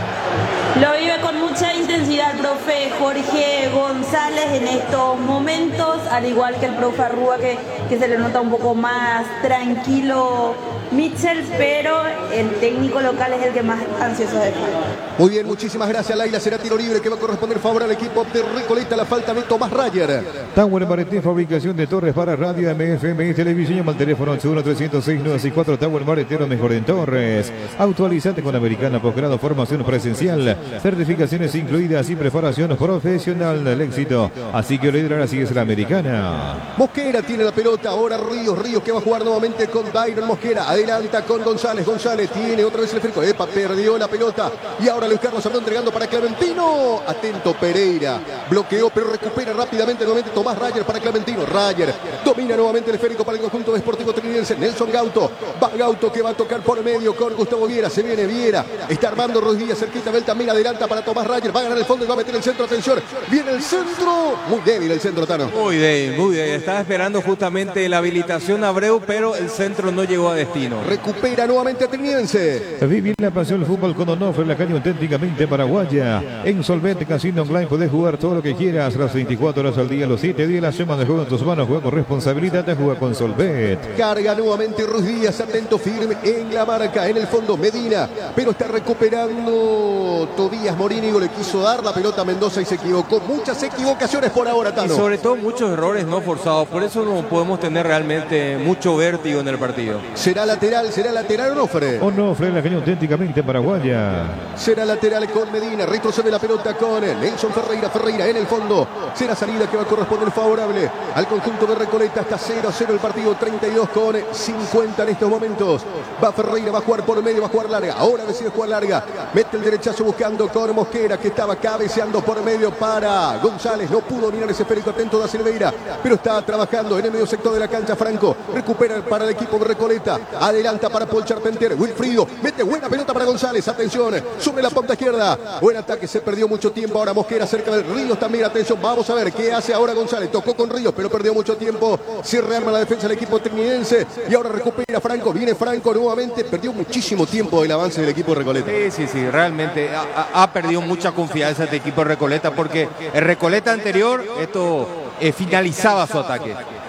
Lo vive con mucha intensidad el profe Jorge González en estos momentos, al igual que el profe Arrúa que se le nota un poco más tranquilo Mitchell, pero el técnico local es el que más ansioso está. Muy bien, muchísimas gracias Laila, será tiro libre que va a corresponder favor al equipo de Recoleta, la falta de Tomás Rayer. Tower Maretín, fabricación de torres para radio, MFM y televisión, al teléfono 81-306-964, Tower Maretín, lo mejor en torres. Actualizate con Americana, posgrado, formación presencial, certificaciones incluidas y preparación profesional del éxito. Así que liderar así es la Americana. Mosquera tiene la pelota, ahora Ríos que va a jugar nuevamente con Byron Mosquera, adelanta con González tiene otra vez el esférico, perdió la pelota y ahora Luis Carlos Arnó entregando para Clementino, atento Pereira, bloqueó pero recupera rápidamente nuevamente Tomás Rayer para Clementino, Rayer domina nuevamente el esférico para el conjunto de Sportivo Trinidad. Nelson Gauto, va Gauto que va a tocar por medio con Gustavo Viera, se viene Viera, está armando Rodríguez cerquita, Bel también adelanta para Tomás Rayer, va a ganar el fondo y va a meter el centro, atención, viene el centro, muy débil el centro, Tano. Muy débil, estaba esperando justamente la habilitación a Abreu, pero el centro no llegó a destino. Recupera nuevamente a Trinidense. Viví la pasión del fútbol con Onofre, la calle auténticamente paraguaya. En Solvente Casino Online podés jugar todo lo que quieras, las 24 horas al día, los 7 días, la semana de juego en tus manos, juega con responsabilidad, te juega con Solvet. Carga nuevamente Ruiz Díaz, atento, firme en la marca, en el fondo Medina, pero está recuperando Tobías Morínigo, le quiso dar la pelota a Mendoza y se equivocó. Muchas equivocaciones por ahora, Tano. Y sobre todo muchos errores no forzados, por eso no podemos tener realmente mucho vértigo en el partido. Será lateral Onofre. Onofre, la calle auténticamente paraguaya. Será lateral con Medina, retrocede la pelota con Nelson Ferreira en el fondo. Será salida que va a corresponder favorable al conjunto de Recoleta. Hasta 0-0 el partido, 32 con 50 en estos momentos. Va Ferreira, va a jugar por medio, va a jugar larga. Ahora decide jugar larga. Mete el derechazo buscando con Mosquera, que estaba cabeceando por medio para González. No pudo mirar ese esférico, atento Da Silveira, pero está trabajando en el medio sector de la cancha. Franco recupera para el equipo de Recoleta. Adelanta para Paul Charpentier. Wilfrido mete buena pelota para González. Atención, sube la punta izquierda. Buen ataque, se perdió mucho tiempo. Ahora Mosquera cerca del Ríos también. Atención, vamos a ver qué hace ahora González. Tocó con Ríos, pero perdió mucho tiempo. Se rearma la defensa del equipo trinidense. Y ahora recupera Franco. Viene Franco nuevamente. Perdió muchísimo tiempo el avance del equipo de Recoleta. Sí, realmente ha perdido mucha confianza este equipo de Recoleta, porque el Recoleta anterior finalizaba su ataque.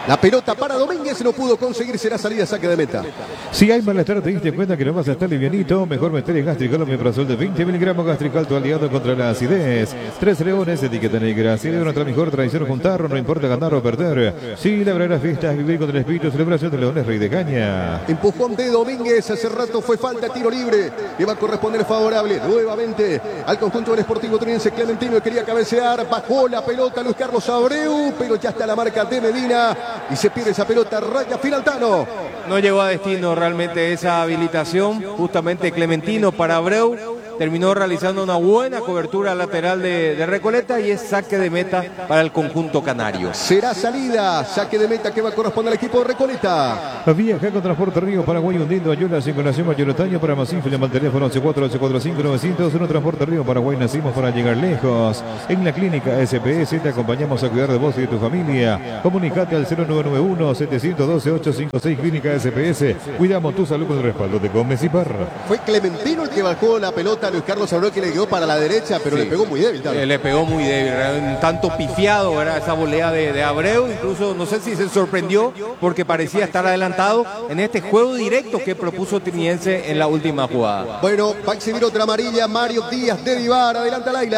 La pelota para Domínguez, no pudo conseguir, será salida, saque de meta. Si hay malestar, te diste cuenta que no vas a estar livianito, mejor meter el Gastricol omeprazol de 20 miligramos Gastrical, tu aliado contra la acidez. 3 leones, etiqueta negra. Celebra nuestra mejor tradición juntar, no importa ganar o perder. Sí, celebrar las fiestas, vivir con el espíritu, celebración de Leones Rey de Caña. Empujón de Domínguez, hace rato fue falta, tiro libre, que va a corresponder favorable nuevamente al conjunto del Sportivo Trinense. Clementino quería cabecear, bajó la pelota Luis Carlos Abreu, pero ya está la marca de Medina y se pierde esa pelota, raya final Tano. No llegó a destino realmente esa habilitación, justamente Clementino para Abreu. Terminó realizando una buena cobertura lateral de Recoleta y es saque de meta para el conjunto canario. Será salida, saque de meta que va a corresponder al equipo de Recoleta. Viaja con Transporte Río Paraguay hundiendo Ayuda, circulación mayoritaria para Masif, llama al teléfono 1145-900, en Transporte Río Paraguay nacimos para llegar lejos. En la clínica SPS te acompañamos a cuidar de vos y de tu familia. Comunicate al 0991-712-856, Clínica SPS. Cuidamos tu salud con el respaldo de Gómez y Parra. Fue Clementino el que bajó la pelota a Luis Carlos Abreu, que le quedó para la derecha, pero Sí. le pegó muy débil. Le pegó muy débil, un tanto pifiado, ¿verdad? Esa volea de Abreu, incluso no sé si se sorprendió porque parecía estar adelantado en este juego directo que propuso Triniense en la última jugada. Bueno, va a exhibir otra amarilla Mario Díaz de Vivar, adelanta Laila.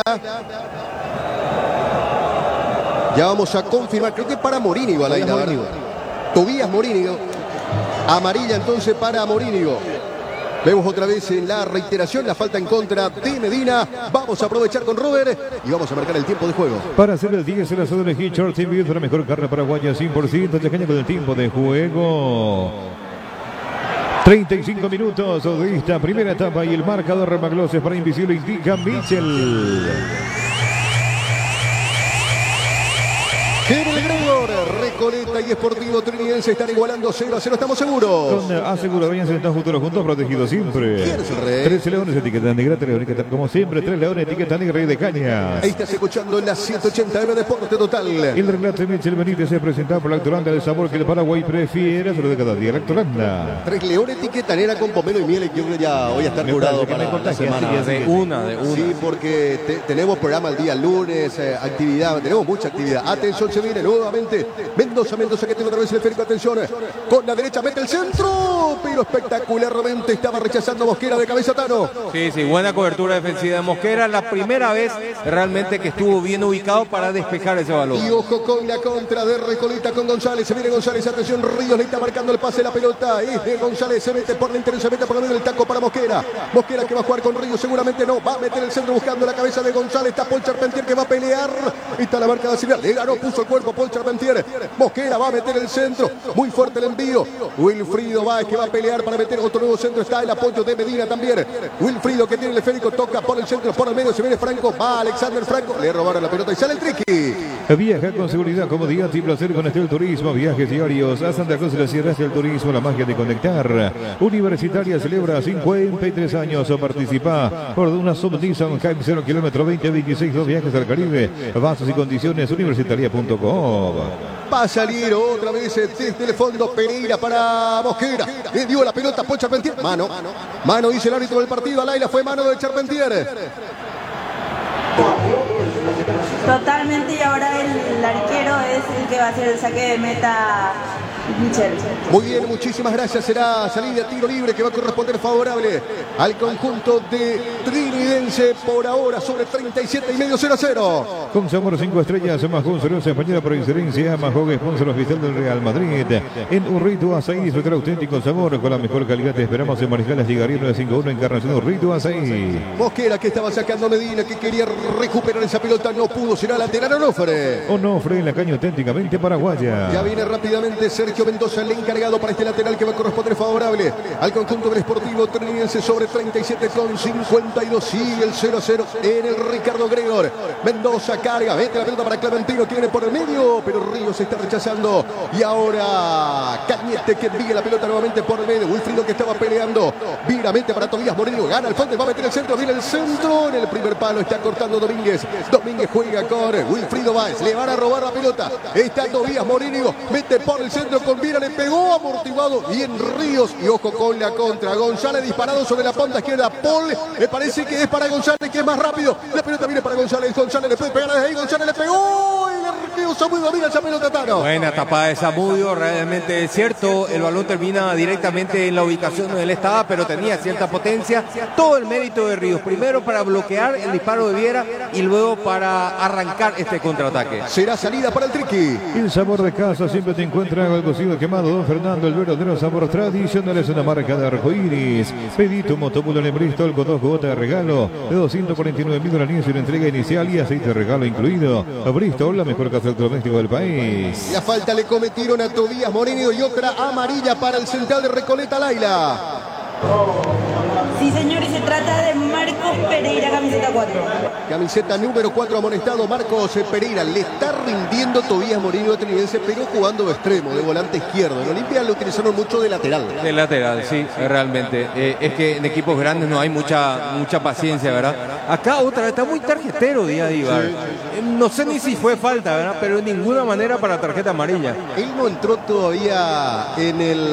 Ya vamos a confirmar, creo que para Morínigo, Laila, ¿verdad? Tobías Morínigo. Amarilla entonces para Morínigo. Vemos otra vez en la reiteración la falta en contra de Medina. Vamos a aprovechar con Robert y vamos a marcar el tiempo de juego. Para hacer el 10 en la zona de Hitchard, Team View, la mejor carne paraguaya 100% de caña con el tiempo de juego. 35 minutos de esta primera etapa y el marcador remagloses para Invisible indica Mitchell. General Gregor, Recoleta y Sportivo Triniense están igualando 0-0, estamos seguros. Con Aseguro Bañas están juntos, protegidos siempre. ¿Quién es el rey? 3 leones, etiqueta negra, 3 leones, como siempre, 3 leones, etiqueta negra y de cañas. Ahí estás escuchando en la 180M Deporte Total. El relato de Mitchell Benítez se presenta por la Lactolanda del sabor que el Paraguay prefiere, solo de cada día Lactolanda. 3 leones, etiqueta negra con pomelo y miel, y yo creo que ya voy a estar curado para la semana. De una. Sí, porque tenemos programa el día lunes, actividad, tenemos mucha actividad. Atención, se viene nuevamente Mendoza que tiene otra vez el esférico, atención, con la derecha mete el centro, pero espectacularmente estaba rechazando Mosquera de cabeza Tano. Sí, buena cobertura defensiva de Mosquera, la primera vez realmente que estuvo bien ubicado para despejar ese balón. Y ojo con la contra de Recoleta con González, se viene González, atención, Ríos le está marcando el pase, la pelota es de González, se mete por la interior, se mete por el taco para Mosquera que va a jugar con Ríos, seguramente no, va a meter el centro buscando la cabeza de González, está Paul Charpentier que va a pelear, está la marca de Silvia, le ganó, puso el cuerpo Paul Charpentier, Mosquera va a meter el centro, muy fuerte el envío, Wilfrido Báez que va a pelear para meter otro nuevo centro, está el apoyo de Medina también, Wilfrido que tiene el esférico, toca por el centro, por el medio, se viene Franco, va Alexander Franco, le robaron la pelota y sale el triqui. Viaja con seguridad, comodidad y placer con Estel Turismo, viajes diarios a Santa Cruz de la Sierra, Estel Turismo, la magia de conectar. Universitaria celebra 53 años, participa por una Sub Nissan Hype 0 kilómetro 2026, 2 viajes al Caribe, bases y condiciones, universitaria.com. Va a salir otra vez desde el fondo Pereira para Mosquera. Le dio la pelota por Charpentier. Mano dice el árbitro del partido. Laila, fue mano de Charpentier. Totalmente, y ahora el arquero es el que va a hacer el saque de meta, Michel. Muy bien, muchísimas gracias. Será salida tiro libre que va a corresponder favorable al conjunto de Trinidense por ahora sobre 37,5, 0-0. Con sabor 5 estrellas, más concerosa española por excelencia, Mahog, sponsor oficial del Real Madrid. En Urrito Azaí, disfrutar auténtico sabor con la mejor calidad. Te esperamos en Mariscal Estigarría 951, Encarnación Urrito Azaí. Mosquera que estaba sacando a Medina, que quería recuperar esa pelota, no pudo, será lateral Onofre. Onofre en la caña auténticamente paraguaya. Ya viene rápidamente Sergio Mendoza, el encargado para este lateral que va a corresponder favorable al conjunto del Sportivo Trinidense sobre 37,52. Sigue el 0-0 en el Ricardo Gregor. Mendoza carga, mete la pelota para Clementino, tiene por el medio, pero Ríos se está rechazando. Y ahora Cañete que envía la pelota nuevamente por el medio. Wilfrido que estaba peleando, viramente para Tobías Moreno, gana el fondo, va a meter el centro, viene el centro, en el primer palo está cortando Domínguez. Domínguez juega con Wilfrido Báez, le van a robar la pelota. Está Tobías Moreno, mete por el centro con Vira, le pegó amortiguado y en Ríos, y ojo con la contra. González disparado sobre la punta izquierda. Paul, me parece que es para González, que es más rápido. La pelota viene para González. González le puede pegar desde ahí. González le pegó y le arqueo Samudio domina esa pelota, Tano. Buena tapada de Samudio, realmente es cierto, el balón termina directamente en la ubicación donde él estaba, pero tenía cierta potencia. Todo el mérito de Ríos, primero para bloquear el disparo de Viera y luego para arrancar este contraataque. Será salida para el Triqui. El sabor de casa siempre te encuentra el cocido quemado. Don Fernando, el verdadero sabor tradicional, es una marca de arcoíris. Pedí tu motobulo en Bristol con 2 cuotas de regalo de 249.000 dólares y una entrega inicial y aceite de regalo incluido. Bristol, la mejor casa electrodoméstico del país. La falta le cometieron a Tobías Moreno y otra amarilla para el central de Recoleta, Laila. Sí, señor, y se trata de Marcos Pereira, camiseta 4. Camiseta número 4 amonestado Marcos Pereira. Le está rindiendo Tobías Moreno ateniense, pero jugando de extremo, de volante izquierdo. En Olimpia lo utilizaron mucho de lateral. De lateral, sí, realmente. Es que en equipos grandes no hay mucha paciencia, ¿verdad? Acá otra vez está muy tarjetero Díaz Ibar. No sé ni si fue falta, ¿verdad? Pero de ninguna manera para tarjeta amarilla. Él no entró todavía en el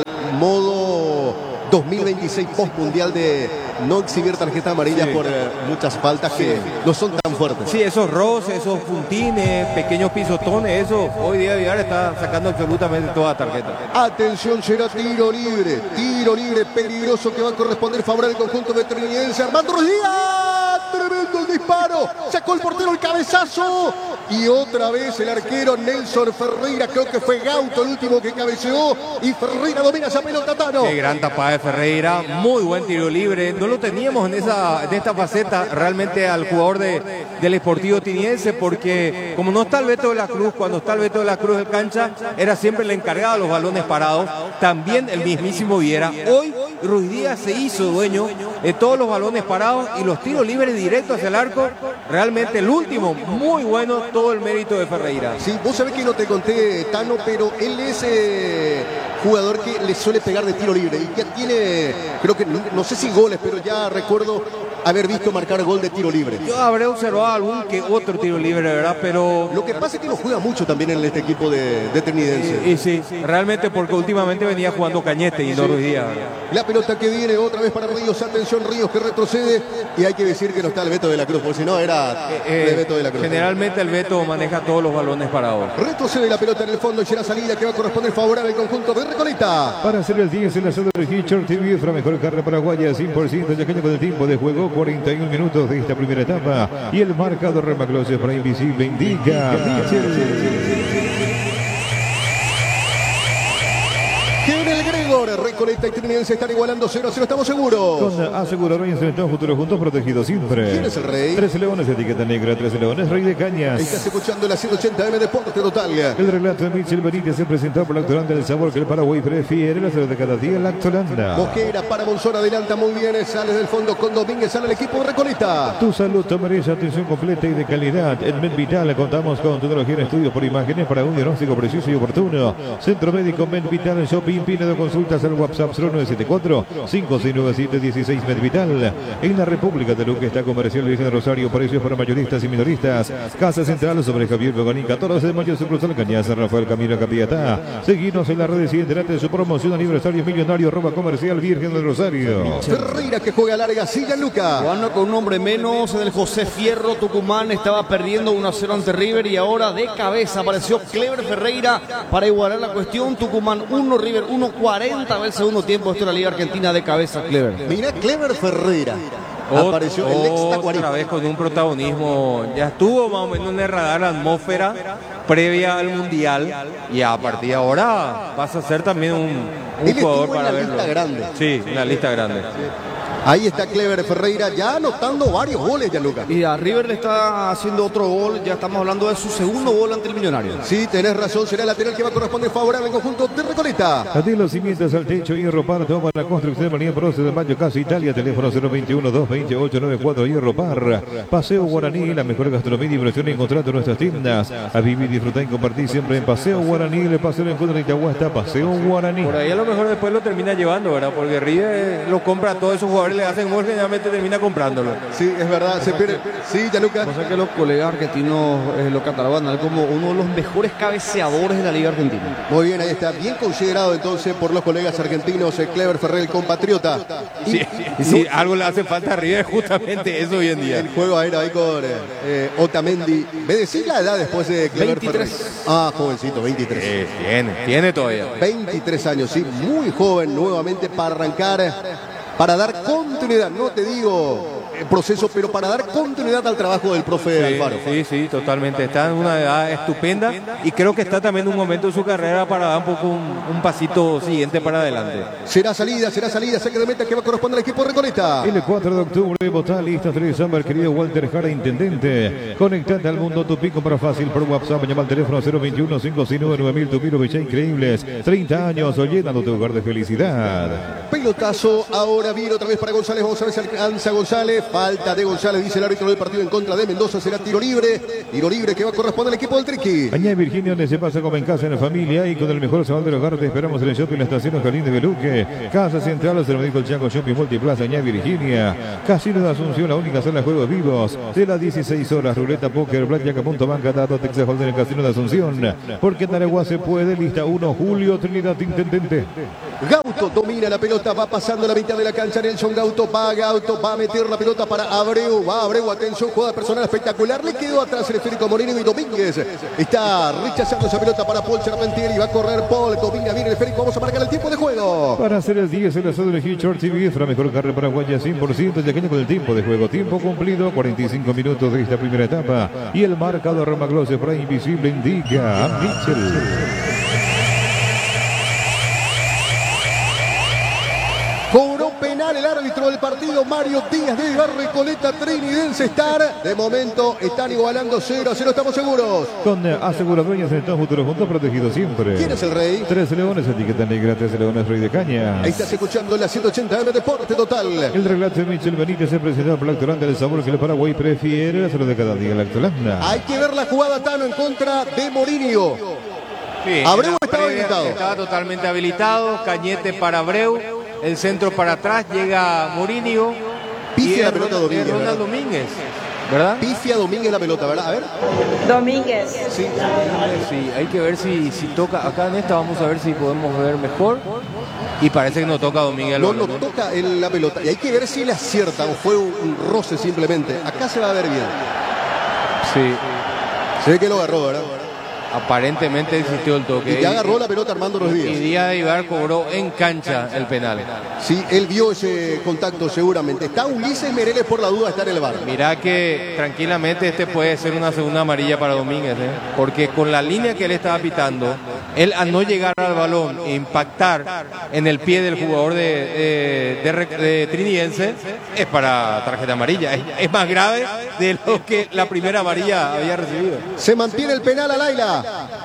modo 2026 post-mundial de no exhibir tarjetas amarillas por muchas faltas que no son tan fuertes. Sí, esos roces, esos puntines, pequeños pisotones, eso hoy día Villar está sacando absolutamente toda la tarjeta. Atención, será tiro libre peligroso que va a corresponder favorable al conjunto veteriniense. Armando Ruiz Díaz, tremendo el disparo, sacó el portero el cabezazo y otra vez el arquero Nelson Ferreira, creo que fue Gauto el último que cabeceó y Ferreira domina esa pelota, Tano. Qué gran tapada de Ferreira, muy buen tiro libre, no lo teníamos en esta faceta realmente al jugador del Sportivo Tiniense, porque como no está el Beto de la Cruz, cuando está el Beto de la Cruz en cancha, era siempre el encargado de los balones parados, también el mismísimo Viera. Hoy Ruiz Díaz se hizo dueño de todos los balones parados y los tiros libres directos hacia el arco, realmente el último, muy bueno, todo el mérito de Ferreira. Sí, vos sabés que no te conté, Tano, pero él es jugador que le suele pegar de tiro libre y ya tiene, creo que, no sé si goles, pero ya recuerdo haber visto marcar gol de tiro libre. Yo habré observado algún que otro tiro libre, ¿verdad? Pero lo que pasa es que no juega mucho también en este equipo de Trinidense. Y sí, realmente porque últimamente venía jugando Cañete y no Ruiz Díaz. La pelota que viene otra vez para Ríos, atención Ríos que retrocede y hay que decir que no está el Beto de la Cruz, porque si no era el Beto de la Cruz. Generalmente el Beto maneja todos los balones parados. Retrocede la pelota en el fondo y será salida que va a corresponder favorable al conjunto de Recoleta. Para hacer el 10 en la zona de Hitcher TV, la mejor carrera paraguaya, 100% ya con el tiempo de juego, 41 minutos de esta primera etapa y el marcador Remacloses para Invisible indica que en el Gregor, Recoleta y Trinidense están igualando 0-0, estamos seguros. Con Asegurador Incendio Futuro Juntos, protegidos siempre. ¿Quién es el rey? 13 Leones, etiqueta negra, 13 Leones, Rey de Cañas. Estás escuchando la 180M Deporte Total. El relato de Michel Benítez se presentó por la Actolanda del sabor que el Paraguay prefiere, la salud de cada día, la Actolanda. Mosquera para Monzón, adelanta muy bien, sale del fondo con Domínguez, sale el equipo de Recoleta. Tu salud te merece atención completa y de calidad. En MedVital contamos con tecnología en estudios por imágenes para un diagnóstico preciso y oportuno. Centro Médico MedVital en Shopping, pine de consultas al WhatsApp 0974-5697-16 MedVital. En la República de Luque está Comercial Virgen de Rosario, precios para mayoristas y minoristas. Casa Central sobre Javier Boganín, 14 de mayo, sucursal Cañaza, Rafael Camino Capiatá. Seguinos en las redes y enterate de su promoción aniversario millonario, @Comercial Virgen de Rosario. Ferreira que juega larga, sigue Luca. Jugando con un hombre menos en el José Fierro, Tucumán estaba perdiendo 1-0 ante River y ahora de cabeza apareció Clever Ferreira para igualar la cuestión. Tucumán 1, River 1-40 va el segundo tiempo. Esto es la Liga Argentina, de cabeza Clever. Mirá Clever Ferreira. Apareció el ex Tacuarí. Otra vez con un protagonismo, ya estuvo más o menos en el radar la atmósfera previa al Mundial y a partir de ahora vas a ser también un jugador para verlo. Lista grande. Sí, una lista grande. Ahí está Clever Ferreira ya anotando varios goles, Gianluca. Y a River le está haciendo otro gol, ya estamos hablando de su segundo gol ante el Millonario. Sí, tenés razón, será el lateral que va a corresponder favorable al conjunto de Recoleta. De los cimientos al techo, Hierro Par, toma la construcción de María Bros de Mayo, Casa Italia, teléfono 021-228-94, Hierro Par. Paseo Guaraní, la mejor gastronomía y diversión encontrando en nuestras tiendas. A vivir, disfrutar y compartir siempre en Paseo Guaraní, el paseo en contra de Itahuasta, Paseo Guaraní. Por ahí a lo mejor después lo termina llevando, ¿verdad? Porque River lo compra a todos esos jugadores jugadores le hacen gol, generalmente termina comprándolo. Sí, es verdad, se pierde. Sí, Gianluca. O sea que los colegas argentinos lo catalogan como uno de los mejores cabeceadores de la Liga Argentina. Muy bien, ahí está, bien considerado entonces por los colegas argentinos, Clever Ferrer, el compatriota. Sí, algo le hace falta a River, justamente eso hoy en día. El juego aéreo ahí con Otamendi. ¿Me decís la edad después de Clever 23. Ferrer? Ah, jovencito, 23. Tiene todavía. 23 años, sí, muy joven nuevamente para arrancar, para dar continuidad, no te digo proceso, pero para dar continuidad al trabajo del profe Alfaro. Sí, totalmente. Está en una edad estupenda y creo que está también en un momento de su carrera para dar un poco un pasito siguiente para adelante. Será salida, saque de meta que va a corresponder al equipo Recoleta. El 4 de octubre, votá lista 3 Summer, querido Walter Jara, intendente. Conectate al mundo tu pico para fácil por WhatsApp. Llama al teléfono 021-569-9000. Tu Piro Villa increíbles. 30 años llenando tu hogar de felicidad. Pelotazo, ahora viene otra vez para González. Vamos a ver si alcanza González. Falta de González, dice el árbitro del partido en contra de Mendoza. Será tiro libre. Tiro libre que va a corresponder al equipo del Triqui. Añade Virginia, donde se pasa como en casa, en la familia y con el mejor sabor del hogar. Te esperamos en el shopping, la estación Jardín de Beluque. Casa Central, se lo dijo el Chaco Shopping Multiplaza. Añade Virginia. Casino de Asunción, la única sala de juegos vivos. De las 16 horas, ruleta, póker, blackjack, punto banca, datos, Texas Hold'em, el Casino de Asunción. Porque en Aragua se puede. Lista 1, Julio Trinidad, intendente. Gauto domina la pelota, va pasando la mitad de la cancha. Nelson Gauto va a meter la pelota para Abreu. Va Abreu, atención, jugada personal espectacular. Le quedó atrás el esférico Moreno y Domínguez está rechazando esa pelota para Paul Charpentier y va a correr Paul. Domina bien el esférico. Vamos a marcar el tiempo de juego. Para hacer el 10, el asado de Short TV, la mejor carrera paraguaya 100%, yaqueño con el tiempo de juego. Tiempo cumplido, 45 minutos de esta primera etapa. Y el marcador Roma Close por ahí invisible indica a Mitchell. Cobró penal el árbitro del partido, Mario Díaz de Recoleta, Trinidense Star. De momento están igualando 0-0, estamos seguros. Con aseguradoras en Estados Futuros juntos, protegidos siempre. ¿Quién es el rey? 13 Leones, etiqueta negra, 13 Leones, Rey de Caña. Ahí estás escuchando la 180 de Deporte Total. El relato de Michel Benítez se presentado por Lactolanda, el sabor que el Paraguay prefiere, hacerlo de cada día Lactolanda. Hay que ver la jugada, Tano, en contra de Mourinho. Sí, Abreu estaba habilitado. Estaba totalmente habilitado, Cañete para Abreu. El centro para atrás, llega Mourinho. Pifia la pelota Domínguez. Ronald Domínguez, ¿verdad? Pifia Domínguez la pelota, ¿verdad? A ver. Domínguez. Sí. Sí, hay que ver si toca. Acá en esta vamos a ver si podemos ver mejor. Y parece que no toca Domínguez. No toca la pelota. Y hay que ver si le acierta o fue un roce simplemente. Acá se va a ver bien. Sí. Se ve que lo agarró, ¿verdad? Aparentemente existió el toque. Y ya agarró la pelota Armando Ruiz Díaz. Y Díaz de Ibar cobró en cancha el penal. Sí, él vio ese contacto seguramente. Está Ulises Mereles por la duda, está en el bar. Mirá que tranquilamente este puede ser una segunda amarilla para Domínguez, porque con la línea que él estaba pitando, él al no llegar al balón e impactar en el pie del jugador de Trinidense, es para tarjeta amarilla. Es más grave de lo que la primera amarilla había recibido. Se mantiene el penal a Laila.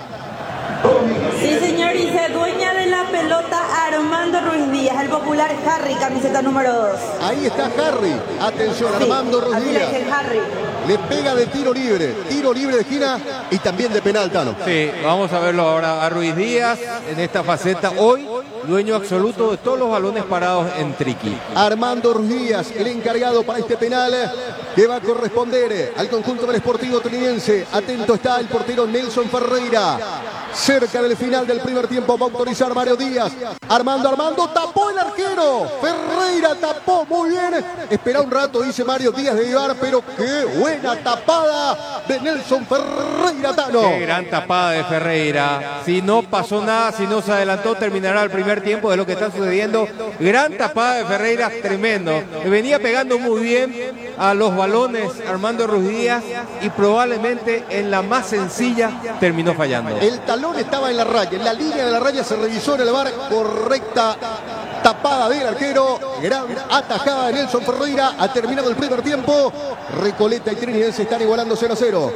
Sí, señor, y se dueña de la pelota Armando Ruiz Díaz, el popular Harry, camiseta número 2. Ahí está Harry. Atención, Armando Ruiz así le Díaz. dicen Harry. Le pega de tiro libre de esquina y también de penal, Tano. Sí, vamos a verlo ahora a Ruiz Díaz en esta faceta. Hoy, dueño absoluto de todos los balones parados en Triqui. Armando Ruiz Díaz, el encargado para este penal que va a corresponder al conjunto del Sportivo Trinidense. Atento está el portero Nelson Ferreira. Cerca del final del primer tiempo va a autorizar Mario Díaz. Armando, tapó el arquero. Ferreira tapó muy bien. Espera un rato, dice Mario Díaz de Ibar, pero qué buena tapada de Nelson Ferreira, Tano. Qué gran tapada de Ferreira. Si no pasó nada, si no se adelantó, terminará el primer tiempo de lo que está sucediendo. Gran tapada de Ferreira, tremendo. Venía pegando muy bien a los balones Armando Ruiz Díaz y probablemente en la más sencilla terminó fallando. El talón estaba en la raya, en la línea de la raya se revisó en el VAR, correcta tapada del arquero, gran atajada de Nelson Ferreira. Ha terminado el primer tiempo, Recoleta y Trinidense están igualando 0-0.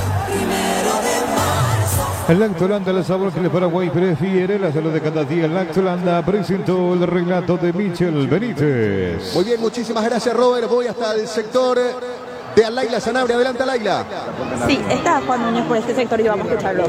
El Lactolanda, el sabor que el Paraguay prefiere, la salud de cada día. El Lactolanda presentó el relato de Michel Benítez. Muy bien, muchísimas gracias, Robert. Voy hasta el sector de Laila Sanabria. Adelante, Laila. Sí, está Juan Núñez por este sector y vamos a escucharlo.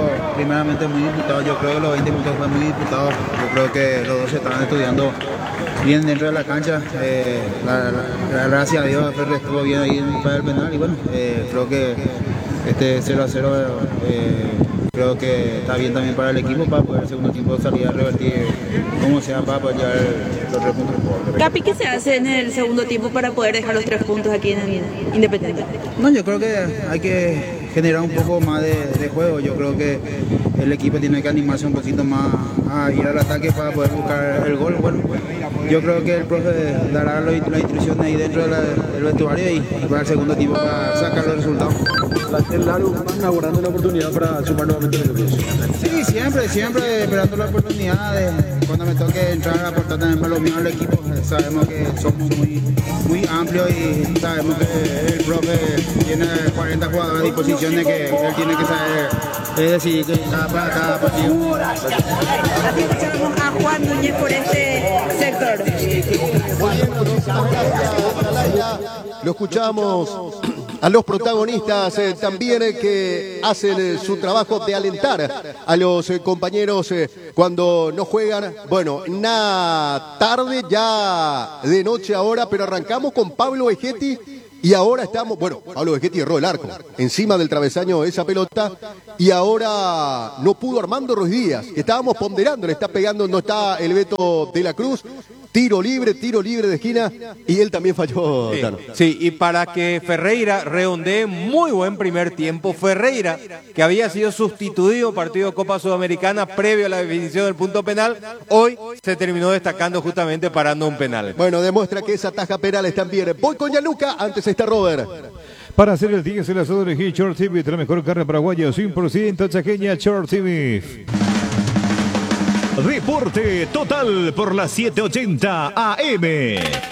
Primeramente muy disputado, yo creo que los 20 minutos fue muy disputado. Yo creo que los dos estaban estudiando bien dentro de la cancha. Gracias a Dios, Ferre estuvo bien ahí para el penal y bueno, creo que este 0-0 creo que está bien también para el equipo para poder el segundo tiempo salir a revertir como sea para apoyar los 3 puntos. Capi, ¿qué se hace en el segundo tiempo para poder dejar los 3 puntos aquí en Independiente? No, yo creo que hay que generar un poco más de juego. Yo creo que el equipo tiene que animarse un poquito más a ir al ataque para poder buscar el gol. Bueno, yo creo que el profe dará las instrucciones ahí dentro del vestuario y para el segundo tiempo para sacar los resultados. El largo inaugurando una oportunidad para sumar nuevamente el club. Sí, siempre esperando la oportunidad cuando me toque entrar a aportar también para lo mío al equipo. Sabemos que somos muy amplios y sabemos que el profe tiene 40 jugadores a disposición de que él tiene que saber decidir cada partido. Así escuchamos a Juan Núñez por este sector. Lo escuchamos a los protagonistas también que hacen su trabajo de alentar a los compañeros cuando no juegan. Bueno, nada tarde, ya de noche ahora, pero arrancamos con Pablo Vegetti. Y ahora estamos, bueno, Pablo Vegetti erró el arco, encima del travesaño esa pelota, y ahora no pudo Armando Ruiz Díaz, que estábamos ponderando, le está pegando, no está el Beto de la Cruz, tiro libre de esquina, y él también falló. Sí, Tano. sí, y para que Ferreira redondee muy buen primer tiempo, Ferreira, que había sido sustituido partido de Copa Sudamericana previo a la definición del punto penal, hoy se terminó destacando justamente parando un penal. Bueno, demuestra que esa taja penal está bien. Voy con Gianluca, antes está Robert. Para hacer el 10 el asado de Short TV, la mejor carne paraguaya, 100% chaqueña, Short TV. Deporte total por las 780 AM.